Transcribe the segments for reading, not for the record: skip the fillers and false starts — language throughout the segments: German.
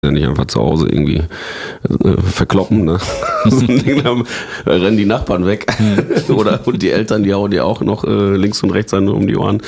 ja nicht einfach zu Hause irgendwie verkloppen, ne? So ein Ding, dann rennen die Nachbarn weg. Und die Eltern, die hauen dir auch noch links und rechts um die Ohren.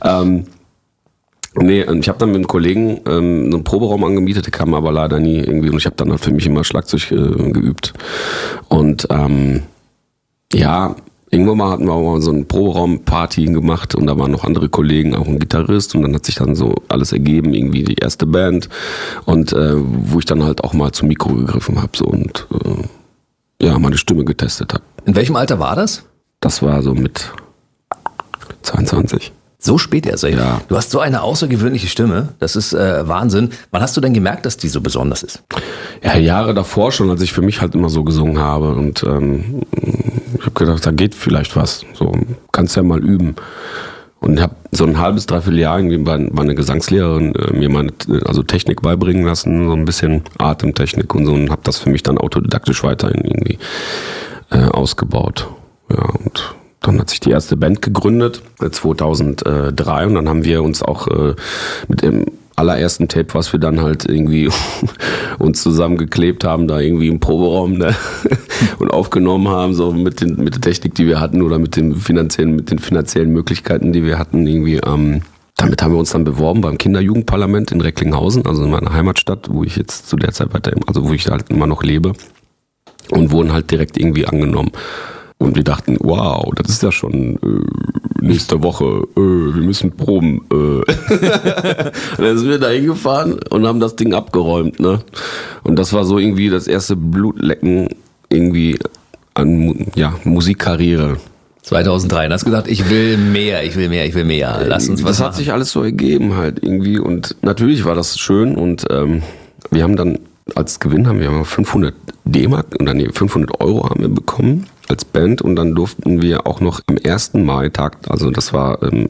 Ich habe dann mit einem Kollegen einen Proberaum angemietet, der kam aber leider nie irgendwie und ich habe dann halt für mich immer Schlagzeug geübt. Und irgendwann mal hatten wir auch mal so eine Proberaumparty gemacht und da waren noch andere Kollegen, auch ein Gitarrist und dann hat sich dann so alles ergeben, irgendwie die erste Band und wo ich dann halt auch mal zum Mikro gegriffen habe so, und meine Stimme getestet habe. In welchem Alter war das? Das war so mit 22. So spät erst. Ja. Du hast so eine außergewöhnliche Stimme. Das ist Wahnsinn. Wann hast du denn gemerkt, dass die so besonders ist? Ja, Jahre davor schon, als ich für mich halt immer so gesungen habe. Und ich habe gedacht, da geht vielleicht was. So, kannst ja mal üben. Und habe so ein halbes, dreiviertel Jahr irgendwie meine Gesangslehrerin mir meine Technik beibringen lassen, so ein bisschen Atemtechnik und so. Und habe das für mich dann autodidaktisch weiterhin irgendwie ausgebaut. Ja, und dann hat sich die erste Band gegründet, 2003, und dann haben wir uns auch mit dem allerersten Tape, was wir dann halt irgendwie uns zusammengeklebt haben, da irgendwie im Proberaum, ne? Und aufgenommen haben, so mit der Technik, die wir hatten oder mit den finanziellen Möglichkeiten, die wir hatten, irgendwie. Damit haben wir uns dann beworben beim Kinderjugendparlament in Recklinghausen, also in meiner Heimatstadt, wo ich jetzt zu der Zeit wo ich halt immer noch lebe, und wurden halt direkt irgendwie angenommen. Und wir dachten, wow, das ist ja schon nächste Woche, wir müssen proben. Und dann sind wir da hingefahren und haben das Ding abgeräumt, ne? Und das war so irgendwie das erste Blutlecken irgendwie an Musikkarriere. 2003, du hast gesagt, ich will mehr. Lass uns was machen. Das hat sich alles so ergeben halt irgendwie und natürlich war das schön und wir haben dann als Gewinn haben wir 500 D-Mark oder 500 Euro haben wir bekommen als Band und dann durften wir auch noch am 1. Mai-Tag, also das war ein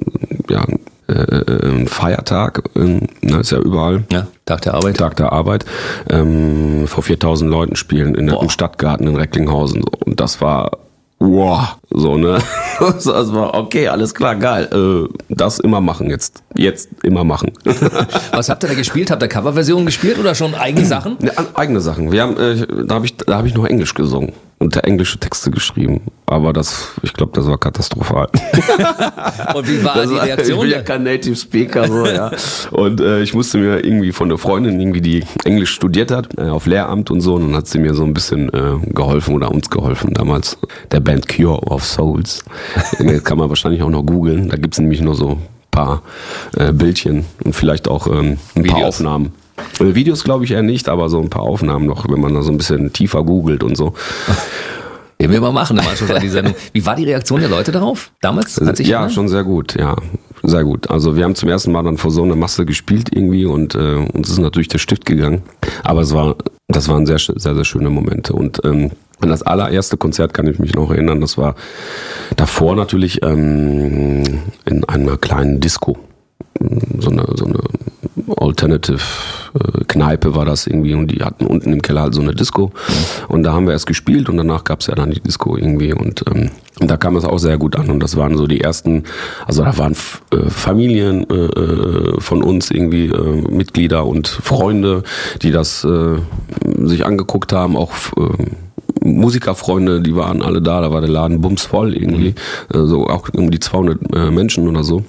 Feiertag, ist ja überall. Ja, Tag der Arbeit. Vor 4.000 Leuten spielen im Stadtgarten in Recklinghausen. Und das war so, ne? Das war okay, alles klar, geil. Das immer machen jetzt immer machen. Was habt ihr da gespielt? Habt ihr Coverversionen gespielt oder schon eigene Sachen? Ja, eigene Sachen. Wir haben, da hab ich noch Englisch gesungen und englische Texte geschrieben. Aber ich glaube, das war katastrophal. Und wie war die Reaktion? Ich bin ja kein Native Speaker, so, ja. Und ich musste mir irgendwie von der Freundin, irgendwie, die Englisch studiert hat, auf Lehramt und so, und dann hat sie mir so ein bisschen geholfen oder uns geholfen damals. Der Band Cure of Souls. Kann man wahrscheinlich auch noch googeln. Da gibt's nämlich nur so ein paar Bildchen und vielleicht auch ein paar Aufnahmen. Videos glaube ich eher nicht, aber so ein paar Aufnahmen noch, wenn man da so ein bisschen tiefer googelt und so. Den wir mal machen im Anschluss an die Sendung. Wie war die Reaktion der Leute darauf damals? Schon sehr gut, ja. Sehr gut. Also wir haben zum ersten Mal dann vor so einer Masse gespielt irgendwie und uns ist natürlich der Stift gegangen. Aber das waren sehr, sehr, sehr schöne Momente. Und an das allererste Konzert kann ich mich noch erinnern. Das war davor natürlich in einer kleinen Disco. So eine Alternative Kneipe war das irgendwie und die hatten unten im Keller halt so eine Disco und da haben wir erst gespielt und danach gab es ja dann die Disco irgendwie und da kam es auch sehr gut an und das waren so die ersten, also da waren Familien von uns irgendwie Mitglieder und Freunde, die das sich angeguckt haben, auch Musikerfreunde, die waren alle da war der Laden bumsvoll irgendwie, so auch um die 200 Menschen oder so.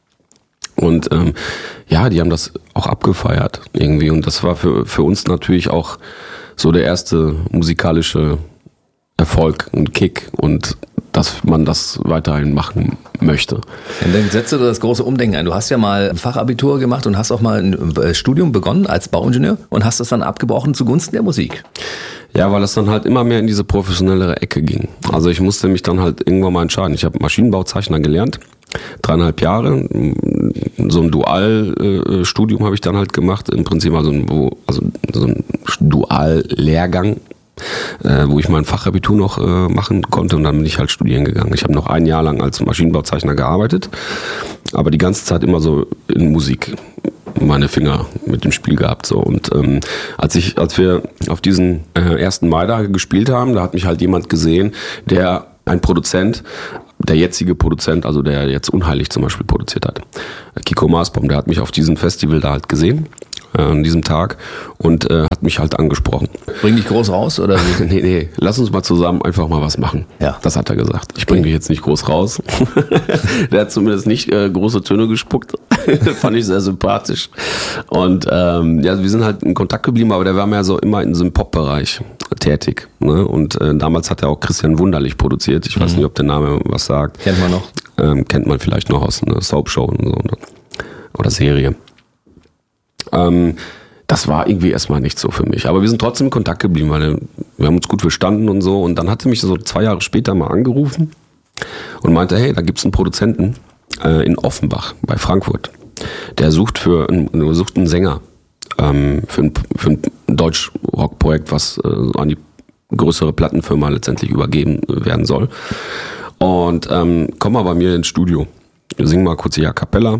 Und die haben das auch abgefeiert irgendwie. Und das war für uns natürlich auch so der erste musikalische Erfolg und Kick und dass man das weiterhin machen möchte. Und dann setzt du das große Umdenken ein. Du hast ja mal ein Fachabitur gemacht und hast auch mal ein Studium begonnen als Bauingenieur und hast das dann abgebrochen zugunsten der Musik. Ja, weil es dann halt immer mehr in diese professionellere Ecke ging. Also ich musste mich dann halt irgendwann mal entscheiden. Ich habe Maschinenbauzeichner gelernt, 3,5 Jahre. So ein Dualstudium habe ich dann halt gemacht. Im Prinzip so ein Duallehrgang, wo ich mein Fachabitur noch machen konnte und dann bin ich halt studieren gegangen. Ich habe noch 1 Jahr lang als Maschinenbauzeichner gearbeitet, aber die ganze Zeit immer so in Musik meine Finger mit dem Spiel gehabt. So. Und als wir auf diesen 1. Mai da gespielt haben, da hat mich halt jemand gesehen, ein Produzent, der jetzige Produzent, also der jetzt Unheilig zum Beispiel produziert hat. Kiko Maasbaum, der hat mich auf diesem Festival da halt gesehen an diesem Tag und hat mich halt angesprochen. Bring dich groß raus, oder wie? Nee, lass uns mal zusammen einfach mal was machen. Ja. Das hat er gesagt. Ich bringe dich jetzt nicht groß raus. Der hat zumindest nicht große Töne gespuckt. Fand ich sehr sympathisch. Und ja, wir sind halt in Kontakt geblieben, aber der war mehr so immer in diesem Pop-Bereich tätig. Ne? Und damals hat er auch Christian Wunderlich produziert. Ich weiß nicht, ob der Name was sagt. Kennt man noch? Kennt man vielleicht noch aus einer Soap-Show und so, ne? Oder Serie. Das war irgendwie erstmal nicht so für mich. Aber wir sind trotzdem in Kontakt geblieben, weil wir haben uns gut verstanden und so. Und dann hat er mich so 2 Jahre später mal angerufen und meinte, hey, da gibt's einen Produzenten in Offenbach bei Frankfurt. Der sucht einen Sänger für ein Deutsch-Rock-Projekt, was an die größere Plattenfirma letztendlich übergeben werden soll. Und komm mal bei mir ins Studio. Wir singen mal kurz hier A Cappella.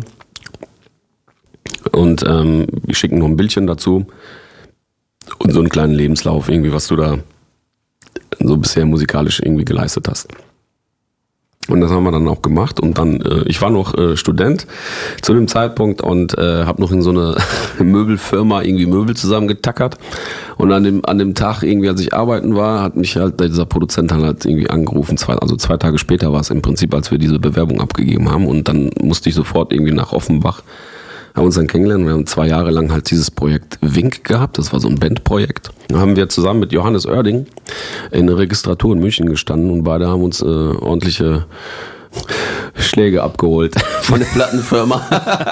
Und wir schicken noch ein Bildchen dazu und so einen kleinen Lebenslauf, irgendwie, was du da so bisher musikalisch irgendwie geleistet hast. Und das haben wir dann auch gemacht. Und dann, ich war noch Student zu dem Zeitpunkt und habe noch in so eine Möbelfirma irgendwie Möbel zusammengetackert. Und an dem Tag irgendwie, als ich arbeiten war, hat mich halt dieser Produzent dann halt irgendwie angerufen. 2 Tage später war es im Prinzip, als wir diese Bewerbung abgegeben haben. Und dann musste ich sofort irgendwie nach Offenbach. Haben uns dann kennengelernt. Wir haben 2 Jahre lang halt dieses Projekt Wink gehabt. Das war so ein Bandprojekt. Da haben wir zusammen mit Johannes Oerding in der Registratur in München gestanden und beide haben uns ordentliche Schläge abgeholt von der Plattenfirma.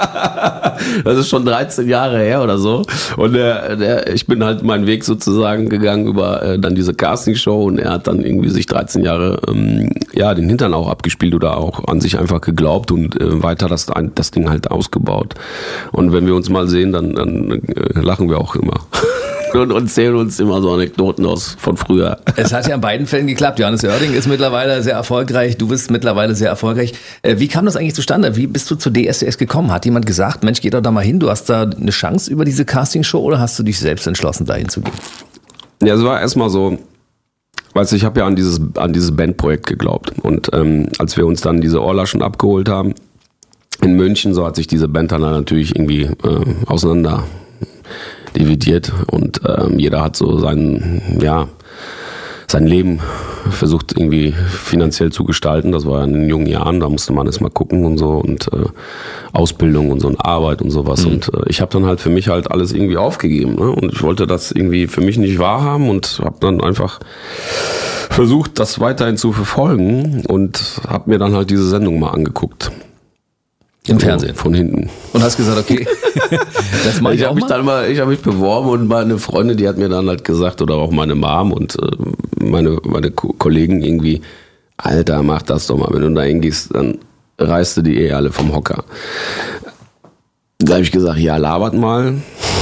Das ist schon 13 Jahre her oder so. Und ich bin halt meinen Weg sozusagen gegangen über dann diese Castingshow und er hat dann irgendwie sich 13 Jahre den Hintern auch abgespielt oder auch an sich einfach geglaubt und weiter das Ding halt ausgebaut. Und wenn wir uns mal sehen, dann lachen wir auch immer. Und erzählen uns immer so Anekdoten von früher. Es hat ja in beiden Fällen geklappt. Johannes Oerding ist mittlerweile sehr erfolgreich. Du bist mittlerweile sehr erfolgreich. Wie kam das eigentlich zustande? Wie bist du zu DSDS gekommen? Hat jemand gesagt, Mensch, geh doch da mal hin, du hast da eine Chance über diese Castingshow, oder hast du dich selbst entschlossen, dahin zu gehen? Ja, es war erstmal so, weißt du, ich habe ja an dieses Bandprojekt geglaubt. Und als wir uns dann diese Ohrlaschen abgeholt haben in München, so hat sich diese Band dann natürlich irgendwie auseinander dividiert und jeder hat so sein Leben versucht irgendwie finanziell zu gestalten. Das war in den jungen Jahren, da musste man erst mal gucken und so und Ausbildung und so und Arbeit und sowas. Und ich habe dann halt für mich halt alles irgendwie aufgegeben, ne? Und ich wollte das irgendwie für mich nicht wahrhaben und habe dann einfach versucht, das weiterhin zu verfolgen und habe mir dann halt diese Sendung mal angeguckt. Im Fernsehen? Von hinten. Und hast gesagt, okay, das mache ich auch mal? Ich habe mich beworben und meine Freundin, die hat mir dann halt gesagt, oder auch meine Mom und meine Kollegen irgendwie, Alter, mach das doch mal. Wenn du da hingehst, dann reißt du die alle vom Hocker. Da habe ich gesagt, ja, labert mal.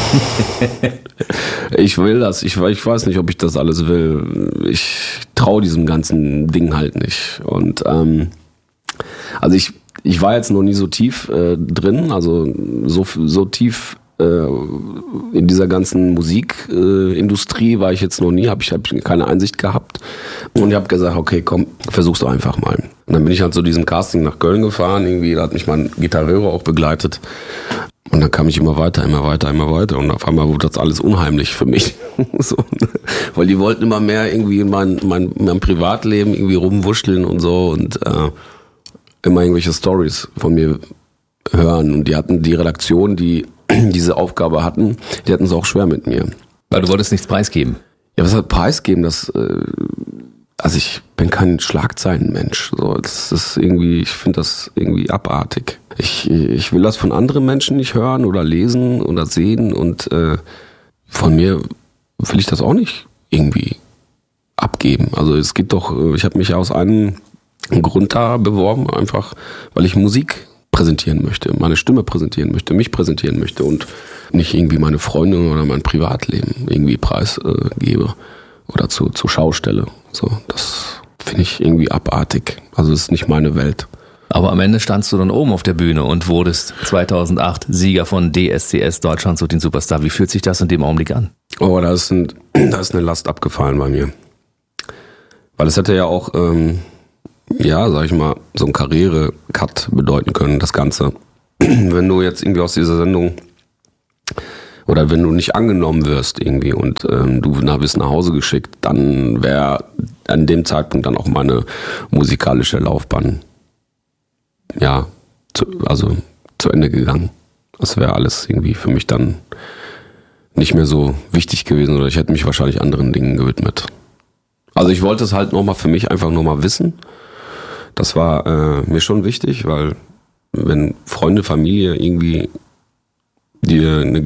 Ich will das. Ich weiß nicht, ob ich das alles will. Ich traue diesem ganzen Ding halt nicht. Und also ich war jetzt noch nie so tief drin, also so tief in dieser ganzen Musikindustrie war ich jetzt noch nie, habe ich keine Einsicht gehabt und ich habe gesagt, okay, komm, versuch's doch einfach mal. Und dann bin ich halt zu diesem Casting nach Köln gefahren, irgendwie, da hat mich mein Gitarreur auch begleitet und dann kam ich immer weiter und auf einmal wurde das alles unheimlich für mich. So, weil die wollten immer mehr irgendwie in mein Privatleben irgendwie rumwuscheln und so und immer irgendwelche Stories von mir hören. Und die hatten die Redaktion, die diese Aufgabe hatten, die hatten es auch schwer mit mir. Weil du wolltest nichts preisgeben. Ja, was halt preisgeben? Also ich bin kein Schlagzeilenmensch. So, das ist irgendwie, ich finde das irgendwie abartig. Ich will das von anderen Menschen nicht hören oder lesen oder sehen und von mir will ich das auch nicht irgendwie abgeben. Also es geht doch, ich habe mich aus einem Grund da beworben, einfach weil ich Musik präsentieren möchte, meine Stimme präsentieren möchte, mich präsentieren möchte und nicht irgendwie meine Freunde oder mein Privatleben irgendwie preisgebe oder zur Schaustelle. So, das finde ich irgendwie abartig. Also das ist nicht meine Welt. Aber am Ende standst du dann oben auf der Bühne und wurdest 2008 Sieger von DSDS, Deutschland sucht den Superstar. Wie fühlt sich das in dem Augenblick an? Oh, da ist eine Last abgefallen bei mir. Weil es hätte ja auch sag ich mal, so ein Karriere-Cut bedeuten können, das Ganze. Wenn du jetzt irgendwie aus dieser Sendung oder wenn du nicht angenommen wirst irgendwie und du wirst nach Hause geschickt, dann wäre an dem Zeitpunkt dann auch meine musikalische Laufbahn zu Ende gegangen. Das wäre alles irgendwie für mich dann nicht mehr so wichtig gewesen oder ich hätte mich wahrscheinlich anderen Dingen gewidmet. Also ich wollte es halt nochmal für mich einfach nur mal wissen. Das war mir schon wichtig, weil wenn Freunde, Familie irgendwie dir ein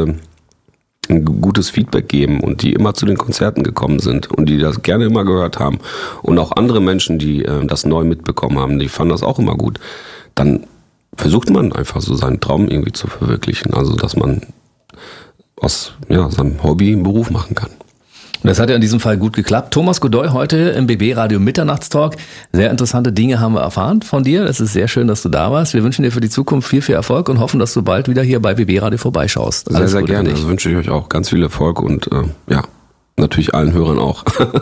gutes Feedback geben und die immer zu den Konzerten gekommen sind und die das gerne immer gehört haben und auch andere Menschen, die das neu mitbekommen haben, die fanden das auch immer gut, dann versucht man einfach so seinen Traum irgendwie zu verwirklichen. Also dass man aus seinem Hobby einen Beruf machen kann. Das hat ja in diesem Fall gut geklappt. Thomas Godoy heute im BB Radio Mitternachtstalk. Sehr interessante Dinge haben wir erfahren von dir. Es ist sehr schön, dass du da warst. Wir wünschen dir für die Zukunft viel, viel Erfolg und hoffen, dass du bald wieder hier bei BB Radio vorbeischaust. Sehr, sehr gerne. Das wünsche ich euch auch. Ganz viel Erfolg und natürlich allen Hörern auch.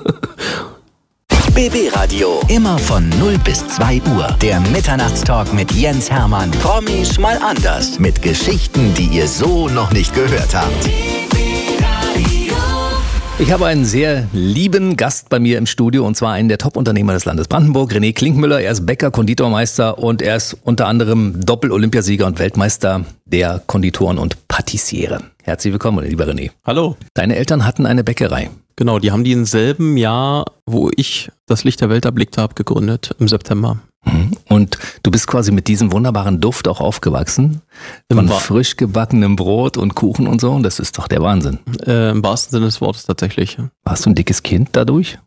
BB Radio. Immer von 0 bis 2 Uhr. Der Mitternachtstalk mit Jens Hermann. Promis mal anders. Mit Geschichten, die ihr so noch nicht gehört habt. Ich habe einen sehr lieben Gast bei mir im Studio und zwar einen der Top-Unternehmer des Landes Brandenburg, René Klinkmüller. Er ist Bäcker, Konditormeister und er ist unter anderem Doppel-Olympiasieger und Weltmeister der Konditoren und Patissiere. Herzlich willkommen, lieber René. Hallo. Deine Eltern hatten eine Bäckerei. Genau, die haben die im selben Jahr, wo ich das Licht der Welt erblickt habe, gegründet, im September. Und du bist quasi mit diesem wunderbaren Duft auch aufgewachsen, von frisch gebackenem Brot und Kuchen und so, und das ist doch der Wahnsinn. Im wahrsten Sinne des Wortes tatsächlich. Warst du ein dickes Kind dadurch?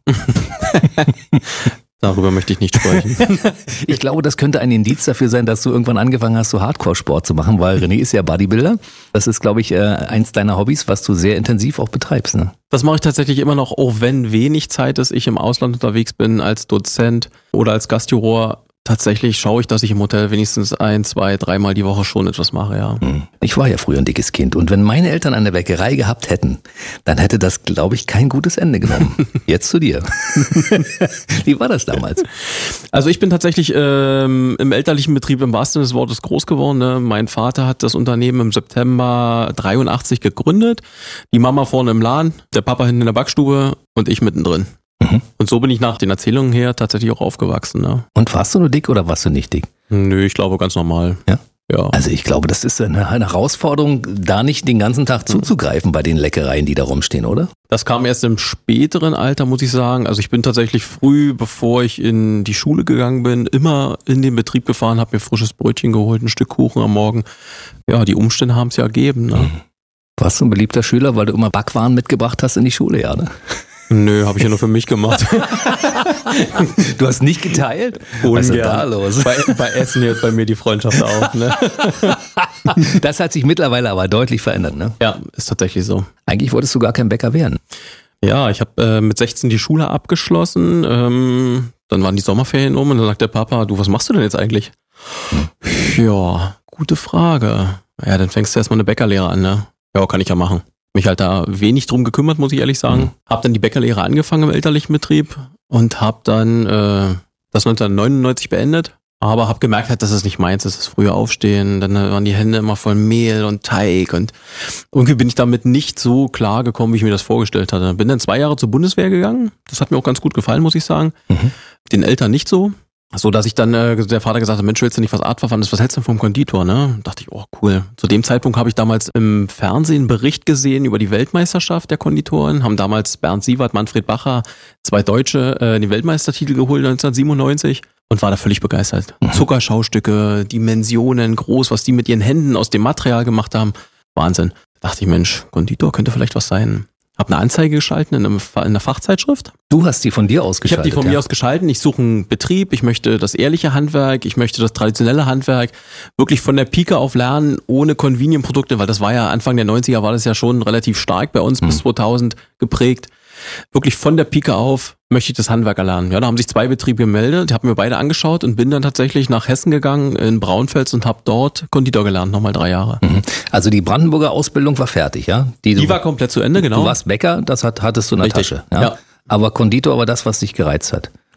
Darüber möchte ich nicht sprechen. Ich glaube, das könnte ein Indiz dafür sein, dass du irgendwann angefangen hast, so Hardcore-Sport zu machen, weil René ist ja Bodybuilder. Das ist, glaube ich, eins deiner Hobbys, was du sehr intensiv auch betreibst, ne? Das mache ich tatsächlich immer noch, auch wenn wenig Zeit ist, ich im Ausland unterwegs bin als Dozent oder als Gastjuror. Tatsächlich schaue ich, dass ich im Hotel wenigstens 1, 2, 3 Mal die Woche schon etwas mache, ja. Ich war ja früher ein dickes Kind und wenn meine Eltern eine Bäckerei gehabt hätten, dann hätte das, glaube ich, kein gutes Ende genommen. Jetzt zu dir. Wie war das damals? Also ich bin tatsächlich im elterlichen Betrieb im wahrsten Sinne des Wortes groß geworden. Ne? Mein Vater hat das Unternehmen im September 83 gegründet. Die Mama vorne im Laden, der Papa hinten in der Backstube und ich mittendrin. Und so bin ich nach den Erzählungen her tatsächlich auch aufgewachsen. Ne? Und warst du nur dick oder warst du nicht dick? Nö, ich glaube ganz normal. Ja? Ja. Also ich glaube, das ist eine Herausforderung, da nicht den ganzen Tag zuzugreifen bei den Leckereien, die da rumstehen, oder? Das kam erst im späteren Alter, muss ich sagen. Also ich bin tatsächlich früh, bevor ich in die Schule gegangen bin, immer in den Betrieb gefahren, habe mir frisches Brötchen geholt, ein Stück Kuchen am Morgen. Ja, die Umstände haben es ja ergeben. Ne? Warst du ein beliebter Schüler, weil du immer Backwaren mitgebracht hast in die Schule, ja, ne? Nö, habe ich ja nur für mich gemacht. Du hast nicht geteilt? Was ist denn da los? Bei Essen hört bei mir die Freundschaft auf. Ne? Das hat sich mittlerweile aber deutlich verändert, ne? Ja, ist tatsächlich so. Eigentlich wolltest du gar kein Bäcker werden. Ja, ich habe mit 16 die Schule abgeschlossen. Dann waren die Sommerferien um und dann sagt der Papa, du, was machst du denn jetzt eigentlich? Ja, gute Frage. Ja, dann fängst du erstmal eine Bäckerlehre an, ne? Ja, kann ich ja machen. Mich halt da wenig drum gekümmert, muss ich ehrlich sagen. Hab dann die Bäckerlehre angefangen im elterlichen Betrieb und hab dann das 1999 beendet. Aber hab gemerkt halt, dass es nicht meins ist, das frühe Aufstehen. Dann waren die Hände immer voll Mehl und Teig und irgendwie bin ich damit nicht so klar gekommen, wie ich mir das vorgestellt hatte. Bin dann 2 Jahre zur Bundeswehr gegangen. Das hat mir auch ganz gut gefallen, muss ich sagen. Den Eltern nicht so. So, dass ich dann, der Vater gesagt hat, Mensch, willst du nicht was Artverwandtes, was hältst du denn vom Konditor, ne? Dachte ich, oh cool. Zu dem Zeitpunkt habe ich damals im Fernsehen einen Bericht gesehen über die Weltmeisterschaft der Konditoren, haben damals Bernd Sievert, Manfred Bacher, 2 Deutsche, den Weltmeistertitel geholt 1997 und war da völlig begeistert. Zuckerschaustücke, Dimensionen, groß, was die mit ihren Händen aus dem Material gemacht haben. Wahnsinn. Da dachte ich, Mensch, Konditor könnte vielleicht was sein. Habe eine Anzeige geschalten in einer Fachzeitschrift. Du hast die von dir aus geschaltet? Ich habe die von mir aus geschalten. Ich suche einen Betrieb, ich möchte das ehrliche Handwerk, ich möchte das traditionelle Handwerk wirklich von der Pike auf lernen, ohne Convenient-Produkte, weil das war ja Anfang der 90er, war das ja schon relativ stark bei uns, bis 2000 geprägt. Wirklich von der Pike auf möchte ich das Handwerk erlernen. Ja, da haben sich 2 Betriebe gemeldet, ich habe mir beide angeschaut und bin dann tatsächlich nach Hessen gegangen, in Braunfels und habe dort Konditor gelernt, nochmal 3 Jahre. Also die Brandenburger Ausbildung war fertig, ja? Die war komplett zu Ende, genau. Du warst Bäcker, das hattest du in der Richtig. Tasche. Ja? Aber Konditor war das, was dich gereizt hat.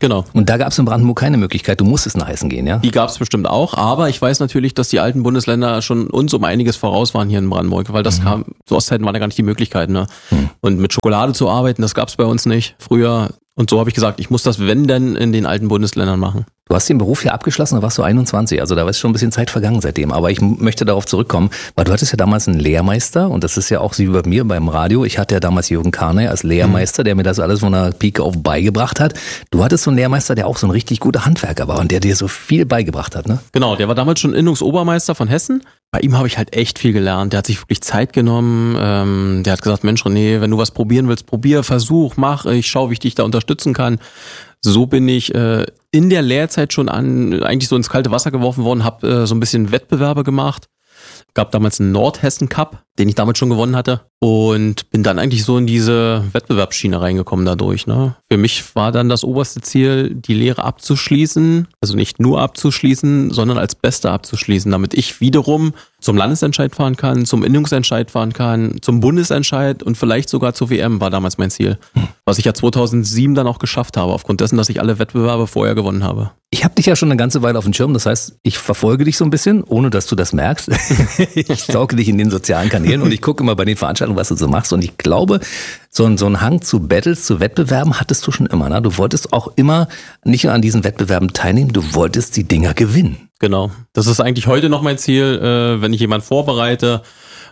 Genau. Und da gab es in Brandenburg keine Möglichkeit, du musstest nach Hessen gehen, ja? Die gab es bestimmt auch, aber ich weiß natürlich, dass die alten Bundesländer schon uns um einiges voraus waren hier in Brandenburg, weil das kam, zu Ostzeiten waren ja gar nicht die Möglichkeiten. Ne? Und mit Schokolade zu arbeiten, das gab es bei uns nicht früher. Und so habe ich gesagt, ich muss das, wenn denn, in den alten Bundesländern machen. Du hast den Beruf ja abgeschlossen, da warst du 21, also da ist schon ein bisschen Zeit vergangen seitdem. Aber ich möchte darauf zurückkommen, weil du hattest ja damals einen Lehrmeister und das ist ja auch wie bei mir beim Radio. Ich hatte ja damals Jürgen Karney als Lehrmeister, der mir das alles von der Pike auf beigebracht hat. Du hattest so einen Lehrmeister, der auch so ein richtig guter Handwerker war und der dir so viel beigebracht hat, ne? Genau, der war damals schon Innungsobermeister von Hessen. Bei ihm habe ich halt echt viel gelernt. Der hat sich wirklich Zeit genommen. Der hat gesagt, Mensch René, wenn du was probieren willst, probier, versuch, mach. Ich schau, wie ich dich da unterstützen kann. So bin ich in der Lehrzeit schon eigentlich so ins kalte Wasser geworfen worden, habe so ein bisschen Wettbewerbe gemacht. Gab damals einen Nordhessen-Cup, den ich damals schon gewonnen hatte und bin dann eigentlich so in diese Wettbewerbsschiene reingekommen dadurch. Ne? Für mich war dann das oberste Ziel, die Lehre abzuschließen, also nicht nur abzuschließen, sondern als Bester abzuschließen, damit ich wiederum zum Landesentscheid fahren kann, zum Innungsentscheid fahren kann, zum Bundesentscheid und vielleicht sogar zur WM war damals mein Ziel. Was ich ja 2007 dann auch geschafft habe, aufgrund dessen, dass ich alle Wettbewerbe vorher gewonnen habe. Ich habe dich ja schon eine ganze Weile auf dem Schirm, das heißt, ich verfolge dich so ein bisschen, ohne dass du das merkst. Ich sauge dich in den sozialen Kanälen und ich gucke immer bei den Veranstaltungen, was du so machst. Und ich glaube, so ein Hang zu Battles, zu Wettbewerben hattest du schon immer. Ne? Du wolltest auch immer nicht nur an diesen Wettbewerben teilnehmen, du wolltest die Dinger gewinnen. Genau, das ist eigentlich heute noch mein Ziel, wenn ich jemanden vorbereite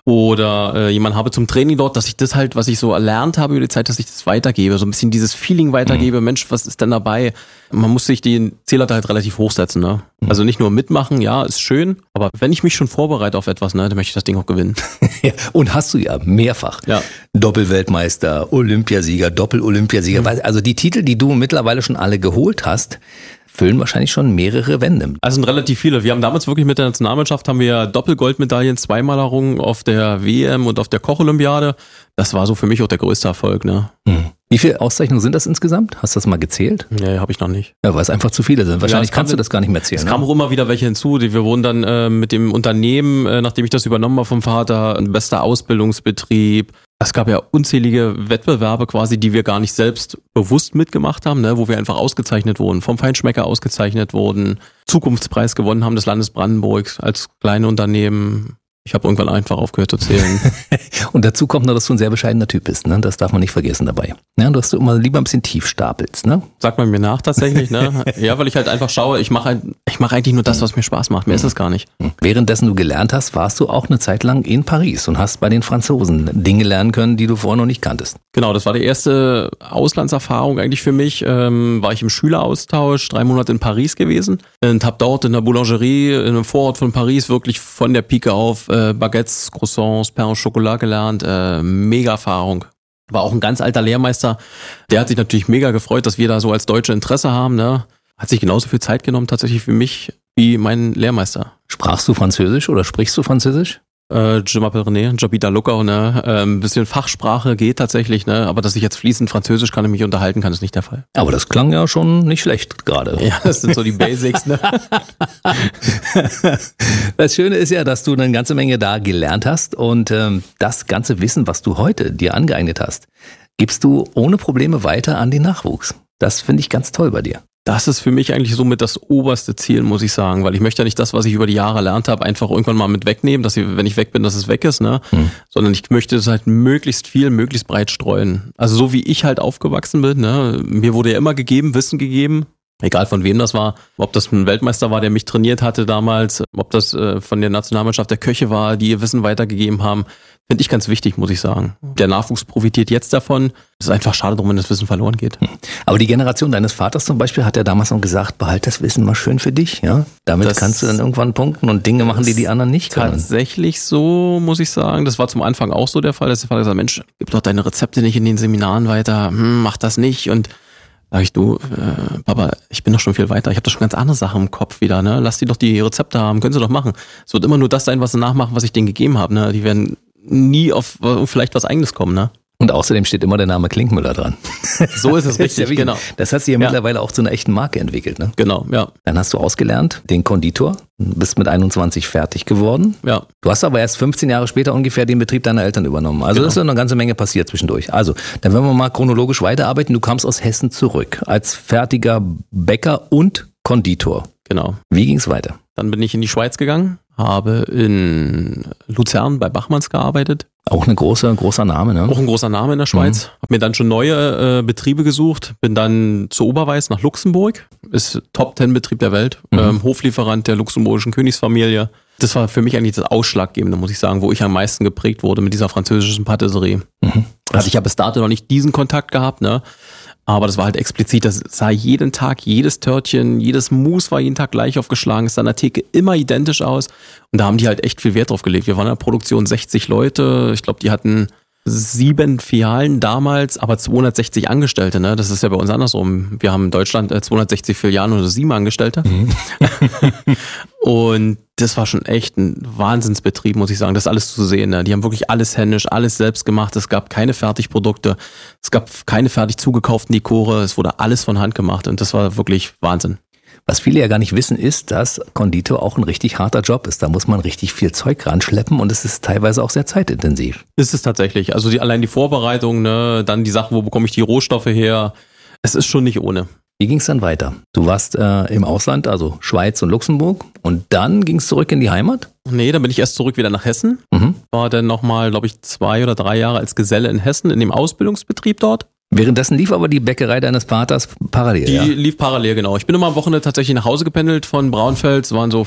oder jemanden habe zum Training dort, dass ich das halt, was ich so erlernt habe über die Zeit, dass ich das weitergebe, so ein bisschen dieses Feeling weitergebe, Mensch, was ist denn dabei? Man muss sich den Zähler halt relativ hochsetzen, ne? Also nicht nur mitmachen, ja, ist schön, aber wenn ich mich schon vorbereite auf etwas, ne, dann möchte ich das Ding auch gewinnen. Ja, und hast du ja mehrfach. Ja. Doppelweltmeister, Olympiasieger, Doppel-Olympiasieger, also die Titel, die du mittlerweile schon alle geholt hast, füllen wahrscheinlich schon mehrere Wände. Also sind relativ viele. Wir haben damals wirklich mit der Nationalmannschaft haben wir Doppelgoldmedaillen zweimal errungen auf der WM und auf der Koch-Olympiade. Das war so für mich auch der größte Erfolg. Ne? Wie viele Auszeichnungen sind das insgesamt? Hast du das mal gezählt? Nee, habe ich noch nicht. Ja, weil es einfach zu viele sind. Wahrscheinlich kannst du das gar nicht mehr zählen. Es kamen auch immer wieder welche hinzu. Wir wurden dann mit dem Unternehmen, nachdem ich das übernommen habe vom Vater, ein bester Ausbildungsbetrieb. Es gab ja unzählige Wettbewerbe quasi, die wir gar nicht selbst bewusst mitgemacht haben, ne, wo wir einfach ausgezeichnet wurden, vom Feinschmecker ausgezeichnet wurden, Zukunftspreis gewonnen haben des Landes Brandenburg als kleine Unternehmen. Ich habe irgendwann einfach aufgehört zu zählen. Und dazu kommt noch, dass du ein sehr bescheidener Typ bist, ne? Das darf man nicht vergessen dabei. Ja, dass du immer lieber ein bisschen tief stapelst, ne? Sagt man mir nach tatsächlich, ne? Ja, weil ich halt einfach schaue, ich mache eigentlich nur das, was mir Spaß macht. Mehr ist es gar nicht. Währenddessen du gelernt hast, warst du auch eine Zeit lang in Paris und hast bei den Franzosen Dinge lernen können, die du vorher noch nicht kanntest. Genau, das war die erste Auslandserfahrung eigentlich für mich. War ich im Schüleraustausch, 3 Monate in Paris gewesen und habe dort in der Boulangerie in einem Vorort von Paris wirklich von der Pike auf Baguettes, Croissants, Pain au Chocolat gelernt. Mega Erfahrung. War auch ein ganz alter Lehrmeister. Der hat sich natürlich mega gefreut, dass wir da so als Deutsche Interesse haben. Ne? Hat sich genauso viel Zeit genommen tatsächlich für mich wie mein Lehrmeister. Sprachst du Französisch oder sprichst du Französisch? Je m'appelle René, j'habite à Luckau, ne? Ein bisschen Fachsprache geht tatsächlich, ne? Aber dass ich jetzt fließend Französisch kann und mich unterhalten kann, ist nicht der Fall. Aber das klang ja schon nicht schlecht gerade. Ja, das sind so die Basics, ne? Das Schöne ist ja, dass du eine ganze Menge da gelernt hast und das ganze Wissen, was du heute dir angeeignet hast, gibst du ohne Probleme weiter an den Nachwuchs. Das finde ich ganz toll bei dir. Das ist für mich eigentlich somit das oberste Ziel, muss ich sagen, weil ich möchte ja nicht das, was ich über die Jahre erlernt habe, einfach irgendwann mal mit wegnehmen, dass wenn ich weg bin, dass es weg ist, ne? Sondern ich möchte es halt möglichst viel, möglichst breit streuen. Also so wie ich halt aufgewachsen bin, ne? Mir wurde ja immer gegeben, Wissen gegeben, egal von wem das war, ob das ein Weltmeister war, der mich trainiert hatte damals, ob das von der Nationalmannschaft der Köche war, die ihr Wissen weitergegeben haben, finde ich ganz wichtig, muss ich sagen. Der Nachwuchs profitiert jetzt davon. Es ist einfach schade drum, wenn das Wissen verloren geht. Aber die Generation deines Vaters zum Beispiel hat ja damals noch gesagt, behalt das Wissen mal schön für dich. Ja, damit kannst du dann irgendwann punkten und Dinge machen, die die anderen nicht können. Tatsächlich so, muss ich sagen. Das war zum Anfang auch so der Fall, dass der Vater gesagt hat, Mensch, gib doch deine Rezepte nicht in den Seminaren weiter. Mach das nicht. Und sag ich, du, Papa, ich bin doch schon viel weiter. Ich habe doch schon ganz andere Sachen im Kopf wieder. Ne? Lass die doch die Rezepte haben. Können sie doch machen. Es wird immer nur das sein, was sie nachmachen, was ich denen gegeben habe. Ne? Die werden nie auf vielleicht was Eigenes kommen, ne? Und außerdem steht immer der Name Klinkmüller dran. So ist es richtig, genau. Das hat sich ja mittlerweile auch zu einer echten Marke entwickelt, ne? Genau, ja. Dann hast du ausgelernt, den Konditor, bist mit 21 fertig geworden. Ja. Du hast aber erst 15 Jahre später ungefähr den Betrieb deiner Eltern übernommen. Also das ist ja eine ganze Menge passiert zwischendurch. Also, dann werden wir mal chronologisch weiterarbeiten. Du kamst aus Hessen zurück als fertiger Bäcker und Konditor. Genau. Wie ging es weiter? Dann bin ich in die Schweiz gegangen, habe in Luzern bei Bachmanns gearbeitet. Auch ein großer Name, ne? Auch ein großer Name in der Schweiz. Habe mir dann schon neue Betriebe gesucht, bin dann zu Oberweiß nach Luxemburg, ist Top-10-Betrieb der Welt, Hoflieferant der luxemburgischen Königsfamilie. Das war für mich eigentlich das Ausschlaggebende, muss ich sagen, wo ich am meisten geprägt wurde mit dieser französischen Patisserie. Also ich habe bis dato noch nicht diesen Kontakt gehabt, ne? Aber das war halt explizit, das sah jeden Tag, jedes Törtchen, jedes Mousse war jeden Tag gleich aufgeschlagen, es sah an der Theke immer identisch aus. Und da haben die halt echt viel Wert drauf gelegt. Wir waren in der Produktion 60 Leute, ich glaube, die hatten 7 Filialen damals, aber 260 Angestellte, ne? Das ist ja bei uns andersrum. Wir haben in Deutschland 260 Filialen oder 7 Angestellte. Und das war schon echt ein Wahnsinnsbetrieb, muss ich sagen, das alles zu sehen. Ne? Die haben wirklich alles händisch, alles selbst gemacht. Es gab keine Fertigprodukte, es gab keine fertig zugekauften Dekore, es wurde alles von Hand gemacht und das war wirklich Wahnsinn. Was viele ja gar nicht wissen, ist, dass Konditor auch ein richtig harter Job ist. Da muss man richtig viel Zeug ranschleppen und es ist teilweise auch sehr zeitintensiv. Ist es tatsächlich. Also allein die Vorbereitung, ne, dann die Sachen, wo bekomme ich die Rohstoffe her. Es ist schon nicht ohne. Wie ging es dann weiter? Du warst im Ausland, also Schweiz und Luxemburg und dann ging es zurück in die Heimat? Nee, dann bin ich erst zurück wieder nach Hessen. War dann nochmal, glaube ich, 2 oder 3 Jahre als Geselle in Hessen in dem Ausbildungsbetrieb dort. Währenddessen lief aber die Bäckerei deines Vaters parallel, Die lief parallel, genau. Ich bin immer am Wochenende tatsächlich nach Hause gependelt von Braunfels, es waren so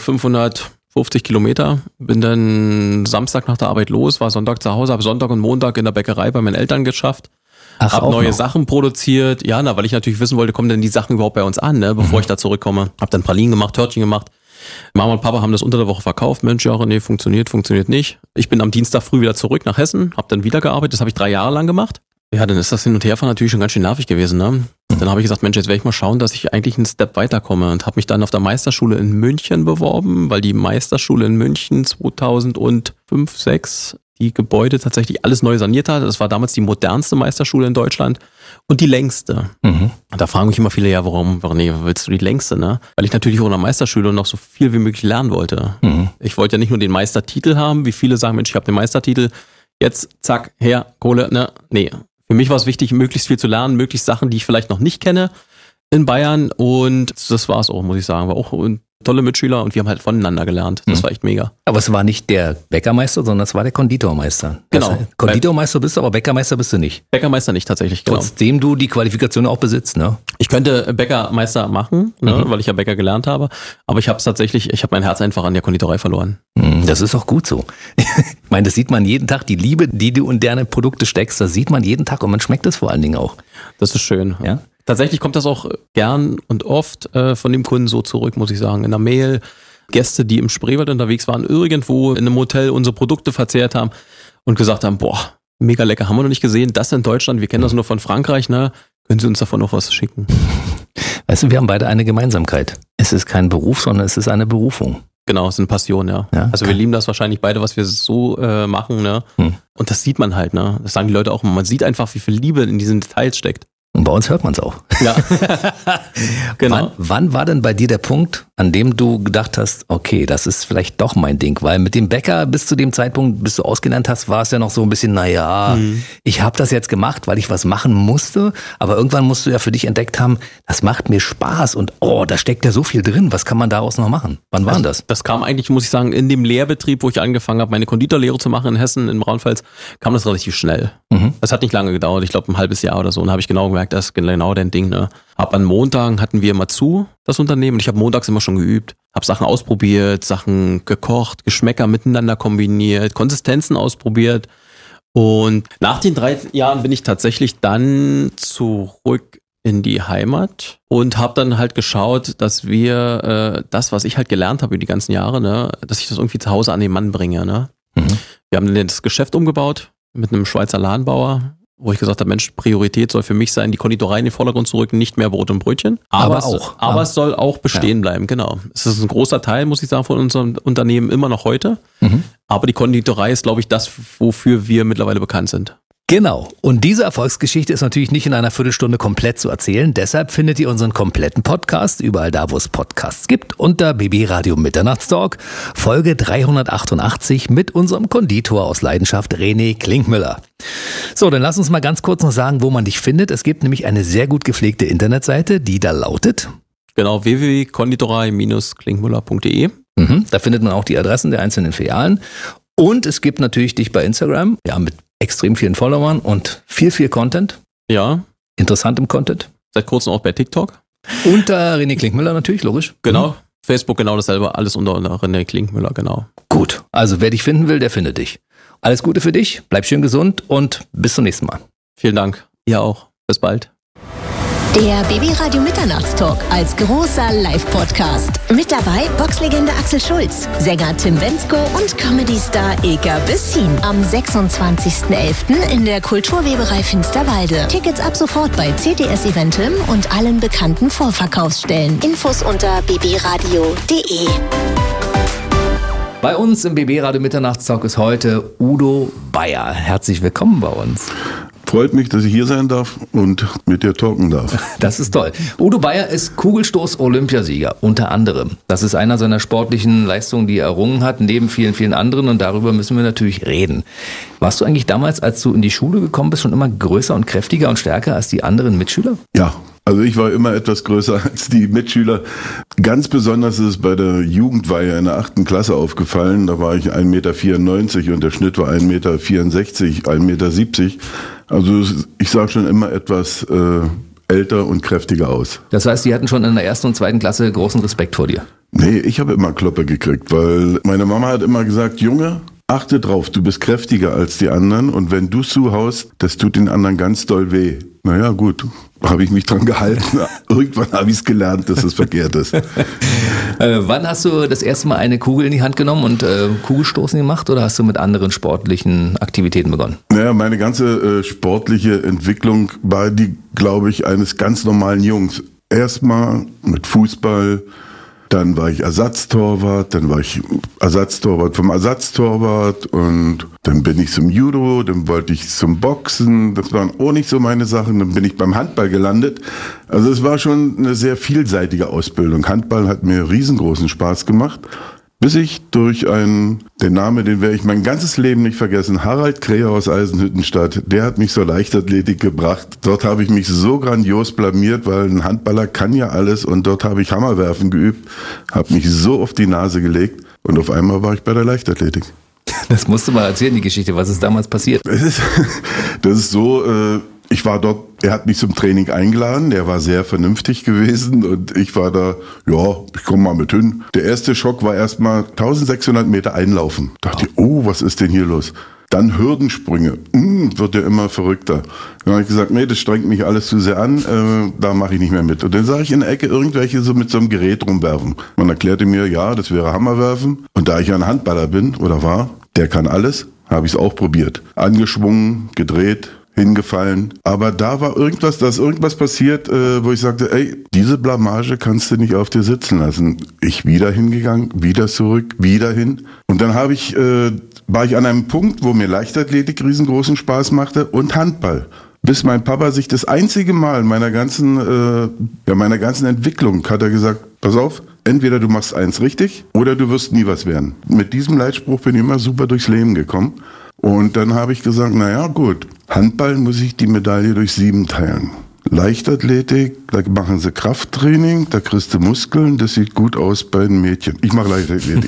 550 Kilometer. Bin dann Samstag nach der Arbeit los, war Sonntag zu Hause, habe Sonntag und Montag in der Bäckerei bei meinen Eltern geschafft. Hab neue Sachen produziert. Ja, weil ich natürlich wissen wollte, kommen denn die Sachen überhaupt bei uns an, ne, bevor ich da zurückkomme. Hab dann Pralinen gemacht, Törtchen gemacht. Mama und Papa haben das unter der Woche verkauft. Mensch, ja, nee, funktioniert nicht. Ich bin am Dienstag früh wieder zurück nach Hessen, hab dann wieder gearbeitet. Das habe ich 3 Jahre lang gemacht. Ja, dann ist das Hin- und Herfahren natürlich schon ganz schön nervig gewesen, ne? Dann habe ich gesagt, Mensch, jetzt werde ich mal schauen, dass ich eigentlich einen Step weiterkomme und habe mich dann auf der Meisterschule in München beworben, weil die Meisterschule in München 2005, 2006 die Gebäude tatsächlich alles neu saniert hat. Das war damals die modernste Meisterschule in Deutschland und die längste. Da fragen mich immer viele, ja, warum willst du die längste, ne? Weil ich natürlich auch in der Meisterschule noch so viel wie möglich lernen wollte. Ich wollte ja nicht nur den Meistertitel haben, wie viele sagen, Mensch, ich habe den Meistertitel, jetzt zack, her, Kohle, ne? Nee. Für mich war es wichtig, möglichst viel zu lernen, möglichst Sachen, die ich vielleicht noch nicht kenne in Bayern und das war es auch, muss ich sagen. War auch tolle Mitschüler und wir haben halt voneinander gelernt. Das war echt mega. Aber es war nicht der Bäckermeister, sondern es war der Konditormeister. Genau. Konditormeister bist du, aber Bäckermeister bist du nicht. Bäckermeister nicht tatsächlich, genau. Trotzdem du die Qualifikation auch besitzt, ne? Ich könnte Bäckermeister machen, ne, weil ich ja Bäcker gelernt habe, aber ich habe mein Herz einfach an der Konditorei verloren. Das ist auch gut so. Ich meine, das sieht man jeden Tag, die Liebe, die du in deine Produkte steckst, das sieht man jeden Tag und man schmeckt es vor allen Dingen auch. Das ist schön. Ja? Tatsächlich kommt das auch gern und oft von dem Kunden so zurück, muss ich sagen. In der Mail, Gäste, die im Spreewald unterwegs waren, irgendwo in einem Hotel unsere Produkte verzehrt haben und gesagt haben, boah, mega lecker, haben wir noch nicht gesehen, das in Deutschland, wir kennen das nur von Frankreich, ne? Können Sie uns davon noch was schicken? Weißt du, wir haben beide eine Gemeinsamkeit. Es ist kein Beruf, sondern es ist eine Berufung. Genau, es ist eine Passion, ja. Also wir lieben das wahrscheinlich beide, was wir so machen, ne? Und das sieht man halt, ne? Das sagen die Leute auch immer. Man sieht einfach, wie viel Liebe in diesen Details steckt. Und bei uns hört man es auch. Ja, genau. Wann war denn bei dir der Punkt, an dem du gedacht hast, okay, das ist vielleicht doch mein Ding? Weil mit dem Bäcker bis zu dem Zeitpunkt, bis du ausgelernt hast, war es ja noch so ein bisschen, ich habe das jetzt gemacht, weil ich was machen musste. Aber irgendwann musst du ja für dich entdeckt haben, das macht mir Spaß und da steckt ja so viel drin. Was kann man daraus noch machen? Wann war das? Das kam eigentlich, muss ich sagen, in dem Lehrbetrieb, wo ich angefangen habe, meine Konditorlehre zu machen in Hessen, in Braunfels, kam das relativ schnell. Das hat nicht lange gedauert, ich glaube ein halbes Jahr oder so. Und da habe ich genau gemerkt, das ist genau dein Ding. Ne? An Montagen hatten wir immer zu, das Unternehmen. Und ich habe montags immer schon geübt. Habe Sachen ausprobiert, Sachen gekocht, Geschmäcker miteinander kombiniert, Konsistenzen ausprobiert. Und nach den 3 Jahren bin ich tatsächlich dann zurück in die Heimat und habe dann halt geschaut, dass wir das, was ich halt gelernt habe über die ganzen Jahre, ne, dass ich das irgendwie zu Hause an den Mann bringe. Ne? Wir haben dann das Geschäft umgebaut mit einem Schweizer Ladenbauer, wo ich gesagt habe, Mensch, Priorität soll für mich sein, die Konditorei in den Vordergrund zu rücken, nicht mehr Brot und Brötchen. Aber es soll auch bestehen bleiben, genau. Es ist ein großer Teil, muss ich sagen, von unserem Unternehmen immer noch heute. Aber die Konditorei ist, glaube ich, das, wofür wir mittlerweile bekannt sind. Genau. Und diese Erfolgsgeschichte ist natürlich nicht in einer Viertelstunde komplett zu erzählen. Deshalb findet ihr unseren kompletten Podcast überall da, wo es Podcasts gibt, unter BB Radio Mitternachtstalk, Folge 388 mit unserem Konditor aus Leidenschaft, René Klinkmüller. So, dann lass uns mal ganz kurz noch sagen, wo man dich findet. Es gibt nämlich eine sehr gut gepflegte Internetseite, die da lautet... Genau, www.konditorei-klinkmüller.de. Da findet man auch die Adressen der einzelnen Filialen. Und es gibt natürlich dich bei Instagram, ja, mit extrem vielen Followern und viel Content. Ja. Interessantem Content. Seit kurzem auch bei TikTok. Unter René Klinkmüller natürlich, logisch. Genau. Facebook genau dasselbe, alles unter René Klinkmüller, genau. Gut, also wer dich finden will, der findet dich. Alles Gute für dich, bleib schön gesund und bis zum nächsten Mal. Vielen Dank. Ihr auch. Bis bald. Der BB Radio Mitternachtstalk als großer Live-Podcast. Mit dabei Boxlegende Axel Schulz, Sänger Tim Bendzko und Comedy-Star Ilka Bessin. Am 26.11. in der Kulturweberei Finsterwalde. Tickets ab sofort bei CTS Eventim und allen bekannten Vorverkaufsstellen. Infos unter bbradio.de. Bei uns im BB Radio Mitternachtstalk ist heute Udo Bayer. Herzlich willkommen bei uns. Freut mich, dass ich hier sein darf und mit dir talken darf. Das ist toll. Udo Bayer ist Kugelstoß-Olympiasieger, unter anderem. Das ist einer seiner sportlichen Leistungen, die er errungen hat, neben vielen anderen. Und darüber müssen wir natürlich reden. Warst du eigentlich damals, als du in die Schule gekommen bist, schon immer größer und kräftiger und stärker als die anderen Mitschüler? Ja, also ich war immer etwas größer als die Mitschüler. Ganz besonders ist es bei der Jugendweihe in der 8. Klasse aufgefallen. Da war ich 1,94 Meter und der Schnitt war 1,64 Meter, 1,70 Meter. Also ich sah schon immer etwas älter und kräftiger aus. Das heißt, die hatten schon in der 1. und 2. Klasse großen Respekt vor dir? Nee, ich habe immer Kloppe gekriegt, weil meine Mama hat immer gesagt, Junge, achte drauf, du bist kräftiger als die anderen und wenn du zuhaust, das tut den anderen ganz doll weh. Naja, gut, habe ich mich dran gehalten. Irgendwann habe ich es gelernt, dass es verkehrt ist. Wann hast du das erste Mal eine Kugel in die Hand genommen und Kugelstoßen gemacht oder hast du mit anderen sportlichen Aktivitäten begonnen? Naja, meine ganze sportliche Entwicklung war die, glaube ich, eines ganz normalen Jungs. Erstmal mit Fußball, dann war ich Ersatztorwart, dann war ich Ersatztorwart vom Ersatztorwart und dann bin ich zum Judo, dann wollte ich zum Boxen, das waren auch nicht so meine Sachen, dann bin ich beim Handball gelandet. Also es war schon eine sehr vielseitige Ausbildung. Handball hat mir riesengroßen Spaß gemacht, bis ich durch den Namen, den werde ich mein ganzes Leben nicht vergessen, Harald Kräher aus Eisenhüttenstadt, der hat mich zur Leichtathletik gebracht. Dort habe ich mich so grandios blamiert, weil ein Handballer kann ja alles und dort habe ich Hammerwerfen geübt, habe mich so auf die Nase gelegt und auf einmal war ich bei der Leichtathletik. Das musst du mal erzählen, die Geschichte, was ist damals passiert? Das ist so, ich war dort, er hat mich zum Training eingeladen, der war sehr vernünftig gewesen und ich war da, ja, ich komme mal mit hin. Der erste Schock war erstmal 1600 Meter einlaufen. Dachte ich, oh, was ist denn hier los? Dann Hürdensprünge, wird ja immer verrückter. Dann habe ich gesagt, nee, das strengt mich alles zu sehr an, da mache ich nicht mehr mit. Und dann sah ich in der Ecke irgendwelche so mit so einem Gerät rumwerfen. Man erklärte mir, ja, das wäre Hammerwerfen. Und da ich ja ein Handballer bin oder war, der kann alles, habe ich es auch probiert. Angeschwungen, gedreht, hingefallen. Aber da war irgendwas passiert, wo ich sagte, ey, diese Blamage kannst du nicht auf dir sitzen lassen. Ich wieder hingegangen, wieder zurück, wieder hin. Und dann war ich an einem Punkt, wo mir Leichtathletik riesengroßen Spaß machte und Handball. Bis mein Papa sich das einzige Mal meiner ganzen Entwicklung hat er gesagt, pass auf, entweder du machst eins richtig oder du wirst nie was werden. Mit diesem Leitspruch bin ich immer super durchs Leben gekommen. Und dann habe ich gesagt, naja gut, Handball muss ich die Medaille durch 7 teilen. Leichtathletik, da machen sie Krafttraining, da kriegst du Muskeln, das sieht gut aus bei den Mädchen. Ich mache Leichtathletik.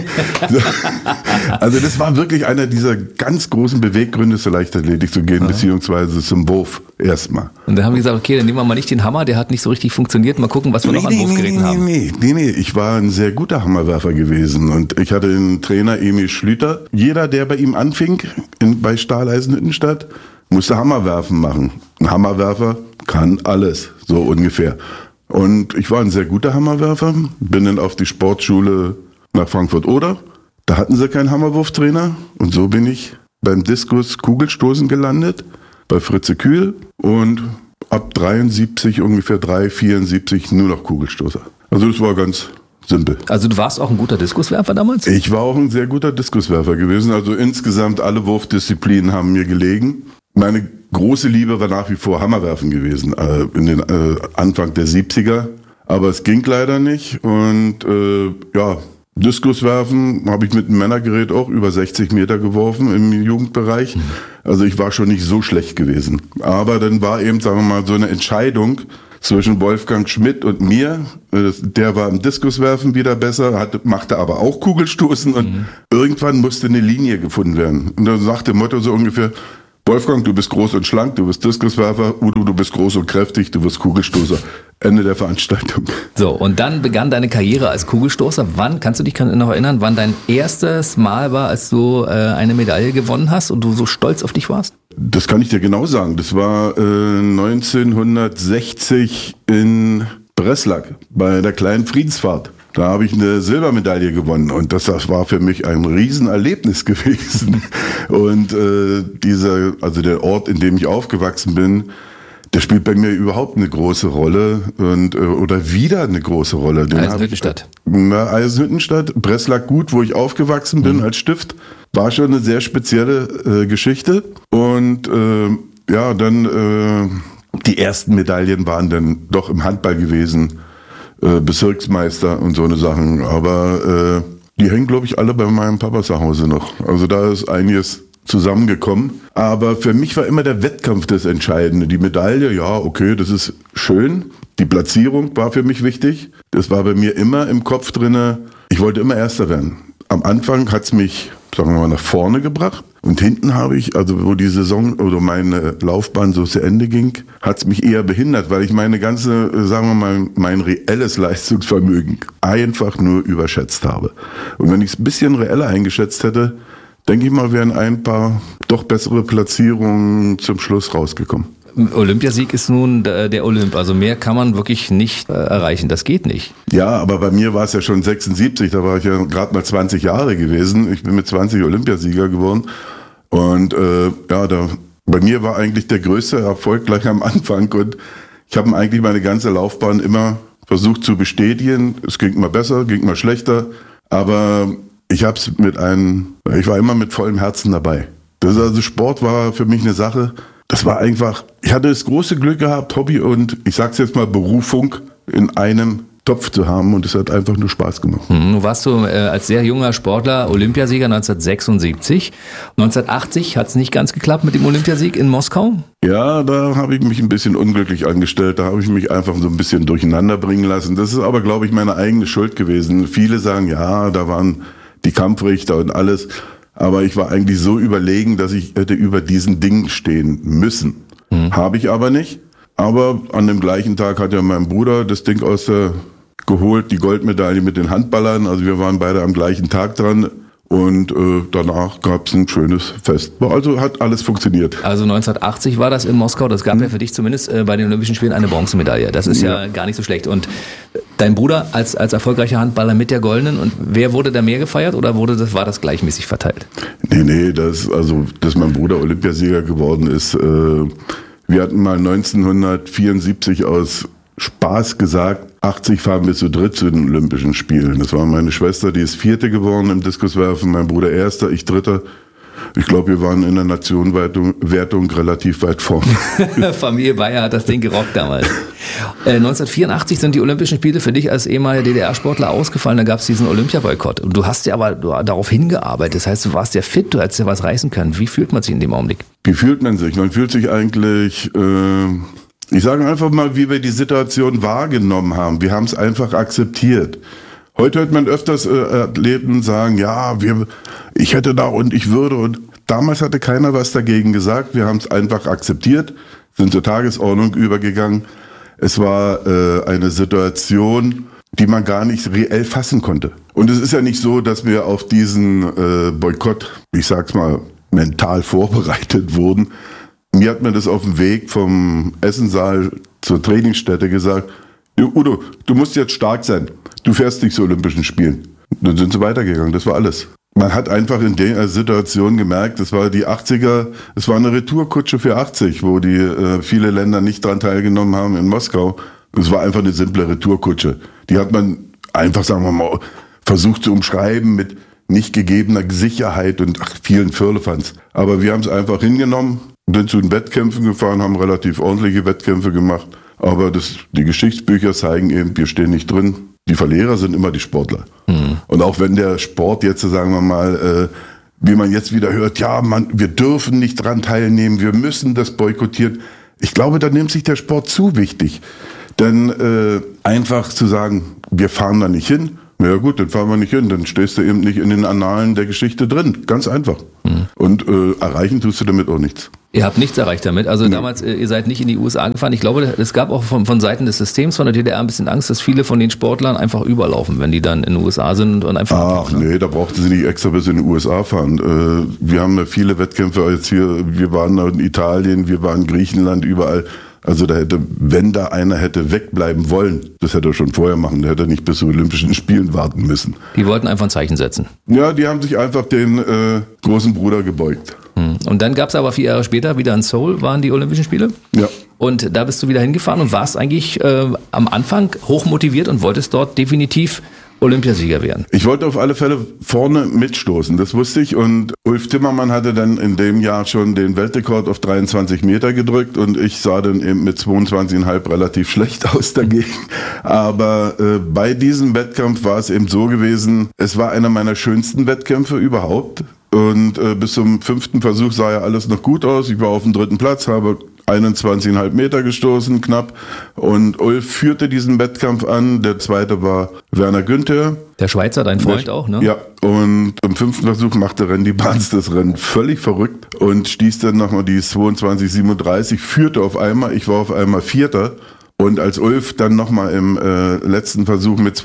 Also das war wirklich einer dieser ganz großen Beweggründe, zur Leichtathletik zu gehen, beziehungsweise zum Wurf erstmal. Und dann haben die gesagt, okay, dann nehmen wir mal nicht den Hammer, der hat nicht so richtig funktioniert, mal gucken, was wir noch an Wurfgeräten haben. Nee, ich war ein sehr guter Hammerwerfer gewesen und ich hatte einen Trainer, Emil Schlüter. Jeder, der bei ihm anfing, bei Stahl Eisenhüttenstadt, musste Hammerwerfen machen. Ein Hammerwerfer kann alles, so ungefähr. Und ich war ein sehr guter Hammerwerfer, bin dann auf die Sportschule nach Frankfurt-Oder. Da hatten sie keinen Hammerwurftrainer und so bin ich beim Diskus Kugelstoßen gelandet, bei Fritze Kühl und ab 73, ungefähr 74 nur noch Kugelstoßer. Also das war ganz simpel. Also du warst auch ein guter Diskuswerfer damals? Ich war auch ein sehr guter Diskuswerfer gewesen. Also insgesamt alle Wurfdisziplinen haben mir gelegen. Meine große Liebe war nach wie vor Hammerwerfen gewesen, in den Anfang der 70er. Aber es ging leider nicht. Und Diskuswerfen habe ich mit einem Männergerät auch über 60 Meter geworfen im Jugendbereich. Also ich war schon nicht so schlecht gewesen. Aber dann war eben, sagen wir mal, so eine Entscheidung zwischen Wolfgang Schmidt und mir. Der war im Diskuswerfen wieder besser, machte aber auch Kugelstoßen. Und irgendwann musste eine Linie gefunden werden. Und dann sagte Motto so ungefähr: Wolfgang, du bist groß und schlank, du bist Diskuswerfer. Udo, du bist groß und kräftig, du bist Kugelstoßer. Ende der Veranstaltung. So, und dann begann deine Karriere als Kugelstoßer. Wann, kannst du dich noch erinnern, wann dein erstes Mal war, als du eine Medaille gewonnen hast und du so stolz auf dich warst? Das kann ich dir genau sagen. Das war 1960 in Breslau bei der kleinen Friedensfahrt. Da habe ich eine Silbermedaille gewonnen und das war für mich ein Riesenerlebnis gewesen. Und der Ort, in dem ich aufgewachsen bin, der spielt bei mir überhaupt eine große Rolle oder wieder eine große Rolle. Eisenhüttenstadt. Eisenhüttenstadt, Breslau gut, wo ich aufgewachsen bin als Stift, war schon eine sehr spezielle Geschichte. Und die ersten Medaillen waren dann doch im Handball gewesen. Bezirksmeister und so eine Sachen, aber die hängen, glaube ich, alle bei meinem Papa zu Hause noch. Also da ist einiges zusammengekommen. Aber für mich war immer der Wettkampf das Entscheidende. Die Medaille, ja, okay, das ist schön. Die Platzierung war für mich wichtig. Das war bei mir immer im Kopf drinne. Ich wollte immer Erster werden. Am Anfang hat's mich, sagen wir mal, nach vorne gebracht. Und hinten habe ich, also wo die Saison oder meine Laufbahn so zu Ende ging, hat es mich eher behindert, weil ich meine ganze, sagen wir mal, mein reelles Leistungsvermögen einfach nur überschätzt habe. Und wenn ich es ein bisschen reeller eingeschätzt hätte, denke ich mal, wären ein paar doch bessere Platzierungen zum Schluss rausgekommen. Olympiasieg ist nun der Olymp, also mehr kann man wirklich nicht erreichen, das geht nicht. Ja, aber bei mir war es ja schon 76, da war ich ja gerade mal 20 Jahre gewesen. Ich bin mit 20 Olympiasieger geworden und bei mir war eigentlich der größte Erfolg gleich am Anfang und ich habe eigentlich meine ganze Laufbahn immer versucht zu bestätigen. Es ging mal besser, ging mal schlechter, aber ich war immer mit vollem Herzen dabei. Sport war für mich eine Sache. Das war einfach, ich hatte das große Glück gehabt, Hobby und ich sag's jetzt mal Berufung in einem Topf zu haben und es hat einfach nur Spaß gemacht. Nun warst du als sehr junger Sportler Olympiasieger 1976. 1980 hat es nicht ganz geklappt mit dem Olympiasieg in Moskau? Ja, da habe ich mich ein bisschen unglücklich angestellt. Da habe ich mich einfach so ein bisschen durcheinander bringen lassen. Das ist aber, glaube ich, meine eigene Schuld gewesen. Viele sagen, ja, da waren die Kampfrichter und alles. Aber ich war eigentlich so überlegen, dass ich hätte über diesen Dingen stehen müssen. Habe ich aber nicht. Aber an dem gleichen Tag hat ja mein Bruder das Ding geholt, die Goldmedaille mit den Handballern. Also wir waren beide am gleichen Tag dran. Und danach gab es ein schönes Fest. Also hat alles funktioniert. Also 1980 war das in Moskau. Das gab ja für dich zumindest bei den Olympischen Spielen eine Bronzemedaille. Das ist ja gar nicht so schlecht. Und dein Bruder als erfolgreicher Handballer mit der goldenen. Und wer wurde da mehr gefeiert oder war das gleichmäßig verteilt? Nee, dass mein Bruder Olympiasieger geworden ist. Wir hatten mal 1974 aus Spaß gesagt, 80 fahren wir zu dritt zu den Olympischen Spielen. Das war meine Schwester, die ist Vierte geworden im Diskuswerfen, mein Bruder Erster, ich Dritter. Ich glaube, wir waren in der Nationenwertung relativ weit vorne. Familie Bayer hat das Ding gerockt damals. 1984 sind die Olympischen Spiele für dich als ehemaliger DDR-Sportler ausgefallen. Da gab es diesen Olympiaboykott. Und du hast ja aber darauf hingearbeitet. Das heißt, du warst ja fit, du hättest ja was reißen können. Wie fühlt man sich in dem Augenblick? Wie fühlt man sich? Man fühlt sich eigentlich... Ich sage einfach mal, wie wir die Situation wahrgenommen haben. Wir haben es einfach akzeptiert. Heute hört man öfters Athleten sagen, ja, ich hätte da und ich würde. Und damals hatte keiner was dagegen gesagt. Wir haben es einfach akzeptiert, sind zur Tagesordnung übergegangen. Es war eine Situation, die man gar nicht reell fassen konnte. Und es ist ja nicht so, dass wir auf diesen Boykott, ich sag's mal, mental vorbereitet wurden. Mir hat man das auf dem Weg vom Essensaal zur Trainingsstätte gesagt, Udo, du musst jetzt stark sein, du fährst nicht zu Olympischen Spielen. Dann sind sie weitergegangen, das war alles. Man hat einfach in der Situation gemerkt, das war die 80er, es war eine Retourkutsche für 80, wo die viele Länder nicht daran teilgenommen haben in Moskau. Es war einfach eine simple Retourkutsche. Die hat man einfach, sagen wir mal, versucht zu umschreiben mit nicht gegebener Sicherheit und vielen Firlefanz. Aber wir haben es einfach hingenommen. sind zu den Wettkämpfen gefahren, haben relativ ordentliche Wettkämpfe gemacht. Aber die Geschichtsbücher zeigen eben, wir stehen nicht drin. Die Verlierer sind immer die Sportler. Und auch wenn der Sport jetzt, sagen wir mal, wie man jetzt wieder hört, ja, wir dürfen nicht dran teilnehmen, wir müssen das boykottieren. Ich glaube, da nimmt sich der Sport zu wichtig. Denn einfach zu sagen, wir fahren da nicht hin, na ja gut, dann fahren wir nicht hin, dann stehst du eben nicht in den Annalen der Geschichte drin. Ganz einfach. Und erreichen tust du damit auch nichts. Ihr habt nichts erreicht damit. Also damals, ihr seid nicht in die USA gefahren. Ich glaube, es gab auch von Seiten des Systems von der DDR ein bisschen Angst, dass viele von den Sportlern einfach überlaufen, wenn die dann in den USA sind und einfach abhauen. Nee, da brauchten sie nicht extra bis in die USA fahren. Wir haben ja viele Wettkämpfe jetzt hier. Wir waren in Italien, wir waren in Griechenland, überall. Also wenn da einer hätte wegbleiben wollen, das hätte er schon vorher machen, der hätte nicht bis zu Olympischen Spielen warten müssen. Die wollten einfach ein Zeichen setzen. Ja, die haben sich einfach den großen Bruder gebeugt. Und dann gab es aber 4 Jahre später wieder in Seoul, waren die Olympischen Spiele. Ja. Und da bist du wieder hingefahren und warst eigentlich am Anfang hochmotiviert und wolltest dort definitiv Olympiasieger werden. Ich wollte auf alle Fälle vorne mitstoßen, das wusste ich. Und Ulf Timmermann hatte dann in dem Jahr schon den Weltrekord auf 23 Meter gedrückt und ich sah dann eben mit 22,5 relativ schlecht aus dagegen. Aber bei diesem Wettkampf war es eben so gewesen, es war einer meiner schönsten Wettkämpfe überhaupt. Und bis zum 5. Versuch sah ja alles noch gut aus. Ich war auf dem 3. Platz, habe 21,5 Meter gestoßen, knapp. Und Ulf führte diesen Wettkampf an. Der zweite war Werner Günther. Der Schweizer, dein Freund auch, ne? Ja, und im 5. Versuch machte Randy Barnes das Rennen völlig verrückt und stieß dann nochmal die 22,37, führte auf einmal. Ich war auf einmal Vierter. Und als Ulf dann nochmal im letzten Versuch mit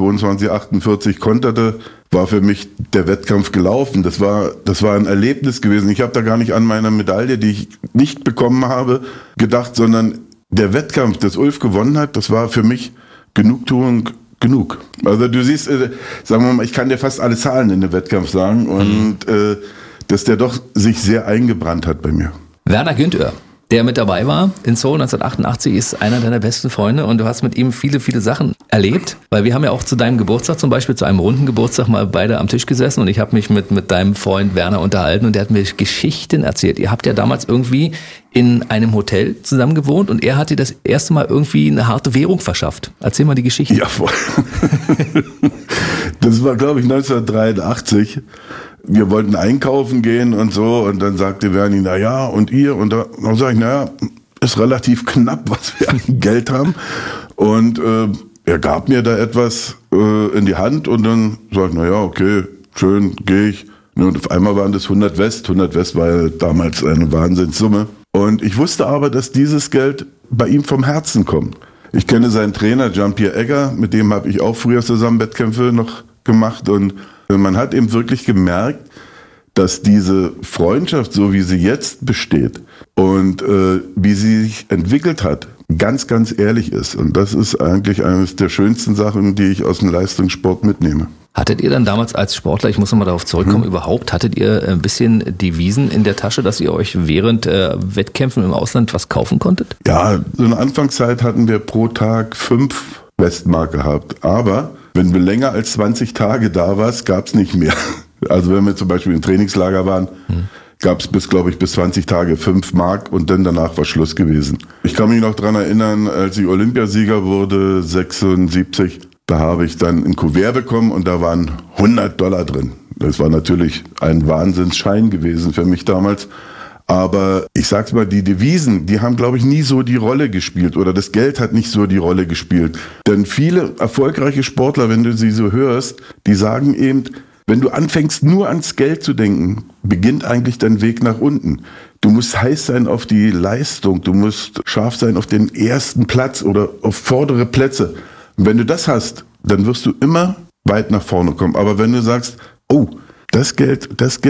22,48 konterte, war für mich der Wettkampf gelaufen. Das war ein Erlebnis gewesen. Ich habe da gar nicht an meiner Medaille, die ich nicht bekommen habe, gedacht, sondern der Wettkampf, das Ulf gewonnen hat, das war für mich Genugtuung genug. Also du siehst, sagen wir mal, ich kann dir fast alle Zahlen in dem Wettkampf sagen und dass der doch sich sehr eingebrannt hat bei mir. Werner Günther, der mit dabei war in Seoul 1988, ist einer deiner besten Freunde und du hast mit ihm viele, viele Sachen erlebt, weil wir haben ja auch zu deinem Geburtstag zum Beispiel, zu einem runden Geburtstag mal beide am Tisch gesessen und ich habe mich mit deinem Freund Werner unterhalten und der hat mir Geschichten erzählt. Ihr habt ja damals irgendwie in einem Hotel zusammen gewohnt und er hat dir das erste Mal irgendwie eine harte Währung verschafft. Erzähl mal die Geschichte. Ja, das war, glaube ich, 1983. Wir wollten einkaufen gehen und so und dann sagte Werni, na ja, und ihr? Und dann sage ich, naja, ist relativ knapp, was wir an Geld haben. Und er gab mir da etwas in die Hand und dann sage ich, naja, okay, schön, gehe ich. Und auf einmal waren das 100 West. 100 West war ja damals eine Wahnsinnssumme. Und ich wusste aber, dass dieses Geld bei ihm vom Herzen kommt. Ich kenne seinen Trainer, Jean-Pierre Egger, mit dem habe ich auch früher zusammen Wettkämpfe noch gemacht und man hat eben wirklich gemerkt, dass diese Freundschaft, so wie sie jetzt besteht und wie sie sich entwickelt hat, ganz, ganz ehrlich ist. Und das ist eigentlich eines der schönsten Sachen, die ich aus dem Leistungssport mitnehme. Hattet ihr dann damals als Sportler, ich muss nochmal darauf zurückkommen, überhaupt, hattet ihr ein bisschen Devisen in der Tasche, dass ihr euch während Wettkämpfen im Ausland was kaufen konntet? Ja, so eine Anfangszeit hatten wir pro Tag 5 Westmark gehabt. Aber wenn du länger als 20 Tage da warst, gab es nicht mehr. Also wenn wir zum Beispiel im Trainingslager waren, gab es bis 20 Tage 5 Mark und dann danach war Schluss gewesen. Ich kann mich noch daran erinnern, als ich Olympiasieger wurde, 76, da habe ich dann ein Kuvert bekommen und da waren $100 drin. Das war natürlich ein Wahnsinnsschein gewesen für mich damals. Aber ich sag's mal, die Devisen, die haben, glaube ich, nie so die Rolle gespielt oder das Geld hat nicht so die Rolle gespielt. Denn viele erfolgreiche Sportler, wenn du sie so hörst, die sagen eben, wenn du anfängst nur ans Geld zu denken, beginnt eigentlich dein Weg nach unten. Du musst heiß sein auf die Leistung, du musst scharf sein auf den ersten Platz oder auf vordere Plätze. Und wenn du das hast, dann wirst du immer weit nach vorne kommen. Aber wenn du sagst, oh, das Geld,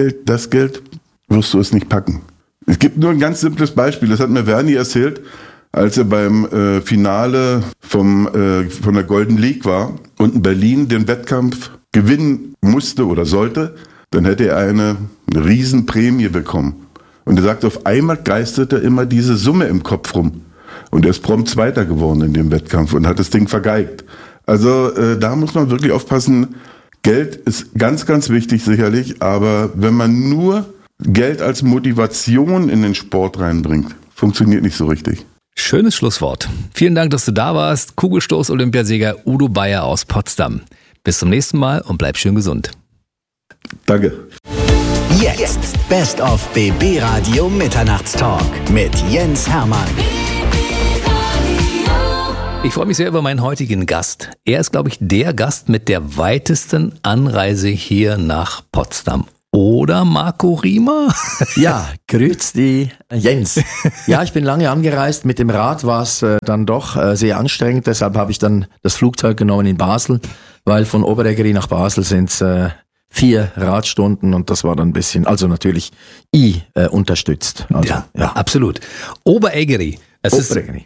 wirst du es nicht packen. Es gibt nur ein ganz simples Beispiel, das hat mir Werni erzählt, als er beim Finale von der Golden League war und in Berlin den Wettkampf gewinnen musste oder sollte, dann hätte er eine Riesenprämie bekommen. Und er sagt, auf einmal geisterte immer diese Summe im Kopf rum. Und er ist prompt Zweiter geworden in dem Wettkampf und hat das Ding vergeigt. Also da muss man wirklich aufpassen. Geld ist ganz, ganz wichtig sicherlich, aber wenn man nur Geld als Motivation in den Sport reinbringt. Funktioniert nicht so richtig. Schönes Schlusswort. Vielen Dank, dass du da warst. Kugelstoß-Olympiasieger Udo Bayer aus Potsdam. Bis zum nächsten Mal und bleib schön gesund. Danke. Jetzt Best of BB Radio Mitternachtstalk mit Jens Hermann. Ich freue mich sehr über meinen heutigen Gast. Er ist, glaube ich, der Gast mit der weitesten Anreise hier nach Potsdam. Oder Marco Riemer? Ja, grüß die Jens. Ja, ich bin lange angereist. Mit dem Rad war es dann doch sehr anstrengend. Deshalb habe ich dann das Flugzeug genommen in Basel, weil von Oberägeri nach Basel sind es 4 Radstunden und das war dann ein bisschen, also natürlich unterstützt. Also, ja, absolut. Oberägeri. Oberägeri.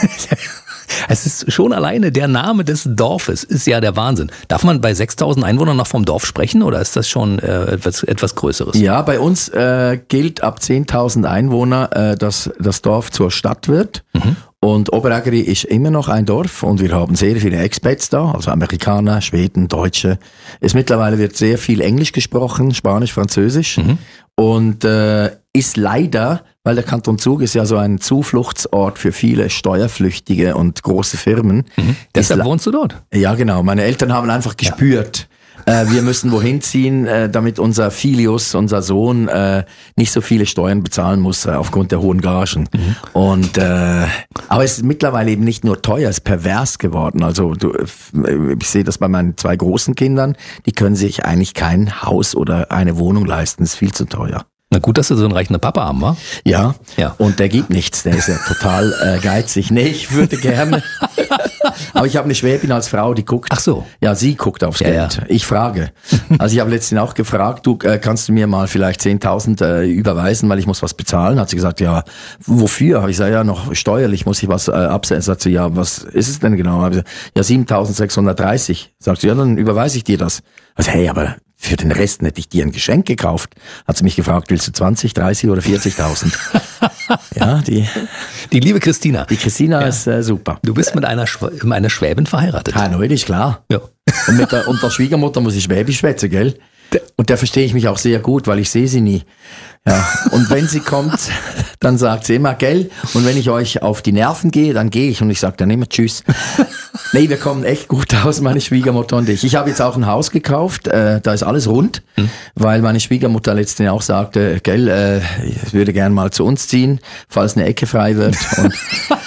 Es ist schon alleine der Name des Dorfes, ist ja der Wahnsinn. Darf man bei 6.000 Einwohnern noch vom Dorf sprechen oder ist das schon etwas Größeres? Ja, bei uns gilt ab 10.000 Einwohner, dass das Dorf zur Stadt wird. Mhm. Und Oberägeri ist immer noch ein Dorf und wir haben sehr viele Expats da, also Amerikaner, Schweden, Deutsche. Mittlerweile wird sehr viel Englisch gesprochen, Spanisch, Französisch. Mhm. Und ist leider, weil der Kanton Zug ist ja so ein Zufluchtsort für viele Steuerflüchtige und große Firmen. Mhm. Deshalb wohnst du dort? Ja, genau. Meine Eltern haben einfach gespürt, wir müssen wohin ziehen, damit unser Filius, unser Sohn, nicht so viele Steuern bezahlen muss aufgrund der hohen Gagen. Mhm. Und aber es ist mittlerweile eben nicht nur teuer, es ist pervers geworden. Also ich sehe das bei meinen 2 großen Kindern, die können sich eigentlich kein Haus oder eine Wohnung leisten, es ist viel zu teuer. Na gut, dass du so einen reichen Papa haben, wa? Ja, und der gibt nichts, der ist ja total geizig. Nee, ich würde gerne. Aber ich habe eine Schwäbin als Frau, die guckt. Ach so. Ja, sie guckt aufs Geld. Ja. Ich frage. Also ich habe letztens auch gefragt, du kannst du mir mal vielleicht 10.000 überweisen, weil ich muss was bezahlen? Hat sie gesagt, ja, wofür? Habe ich gesagt, ja, noch steuerlich muss ich was absetzen. Sagt sie, ja, was ist es denn genau? Habe ich gesagt, ja, 7.630. Sagt sie, ja, dann überweise ich dir das. Also, hey, aber für den Rest hätte ich dir ein Geschenk gekauft. Hat sie mich gefragt, willst du 20, 30 oder 40.000? Ja, die liebe Christina. Die Christina ist super. Du bist mit einer Schwäbin verheiratet. Ja, natürlich, klar. Ja. Und mit der Schwiegermutter muss ich Schwäbisch schwätzen, gell? Und da verstehe ich mich auch sehr gut, weil ich sehe sie nie. Ja. Und wenn sie kommt, dann sagt sie immer, gell? Und wenn ich euch auf die Nerven gehe, dann gehe ich und ich sage dann immer Tschüss. Nee, wir kommen echt gut aus, meine Schwiegermutter und ich. Ich habe jetzt auch ein Haus gekauft, da ist alles rund, weil meine Schwiegermutter letztens auch sagte, gell, ich würde gern mal zu uns ziehen, falls eine Ecke frei wird. Und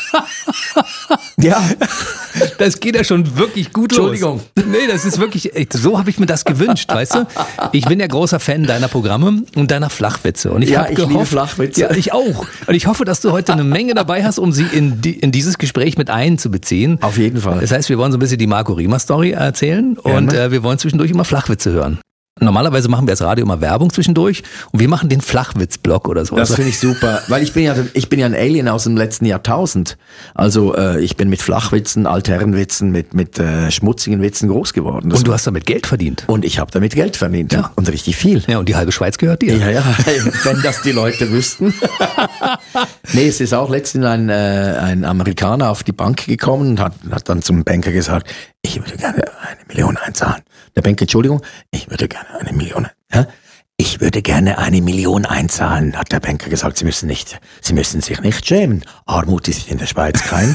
ja. Das geht ja schon wirklich gut los. Entschuldigung. Nee, das ist wirklich, so habe ich mir das gewünscht, weißt du? Ich bin ja großer Fan deiner Programme und deiner Flachwitze. Und ich liebe Flachwitze. Ja, ich auch. Und ich hoffe, dass du heute eine Menge dabei hast, um sie in dieses Gespräch mit einzubeziehen. Auf jeden Fall. Das heißt, wir wollen so ein bisschen die Marco Riemer Story erzählen und wir wollen zwischendurch immer Flachwitze hören. Normalerweise machen wir als Radio immer Werbung zwischendurch und wir machen den Flachwitz-Blog oder so. Das finde ich super, weil ich bin ja ein Alien aus dem letzten Jahrtausend. Also ich bin mit Flachwitzen, Altherrenwitzen, mit schmutzigen Witzen groß geworden. Und du hast damit Geld verdient. Und ich habe damit Geld verdient. Ja. Und richtig viel. Ja, und die halbe Schweiz gehört dir. Ja, wenn das die Leute wüssten. Nee, es ist auch letztens ein Amerikaner auf die Bank gekommen und hat dann zum Banker gesagt, ich würde gerne 1 Million einzahlen. Der Banker, Entschuldigung, ich würde gerne 1 Million. Ich würde gerne 1 Million einzahlen, hat der Banker gesagt. Sie müssen sich nicht schämen. Armut ist in der Schweiz kein.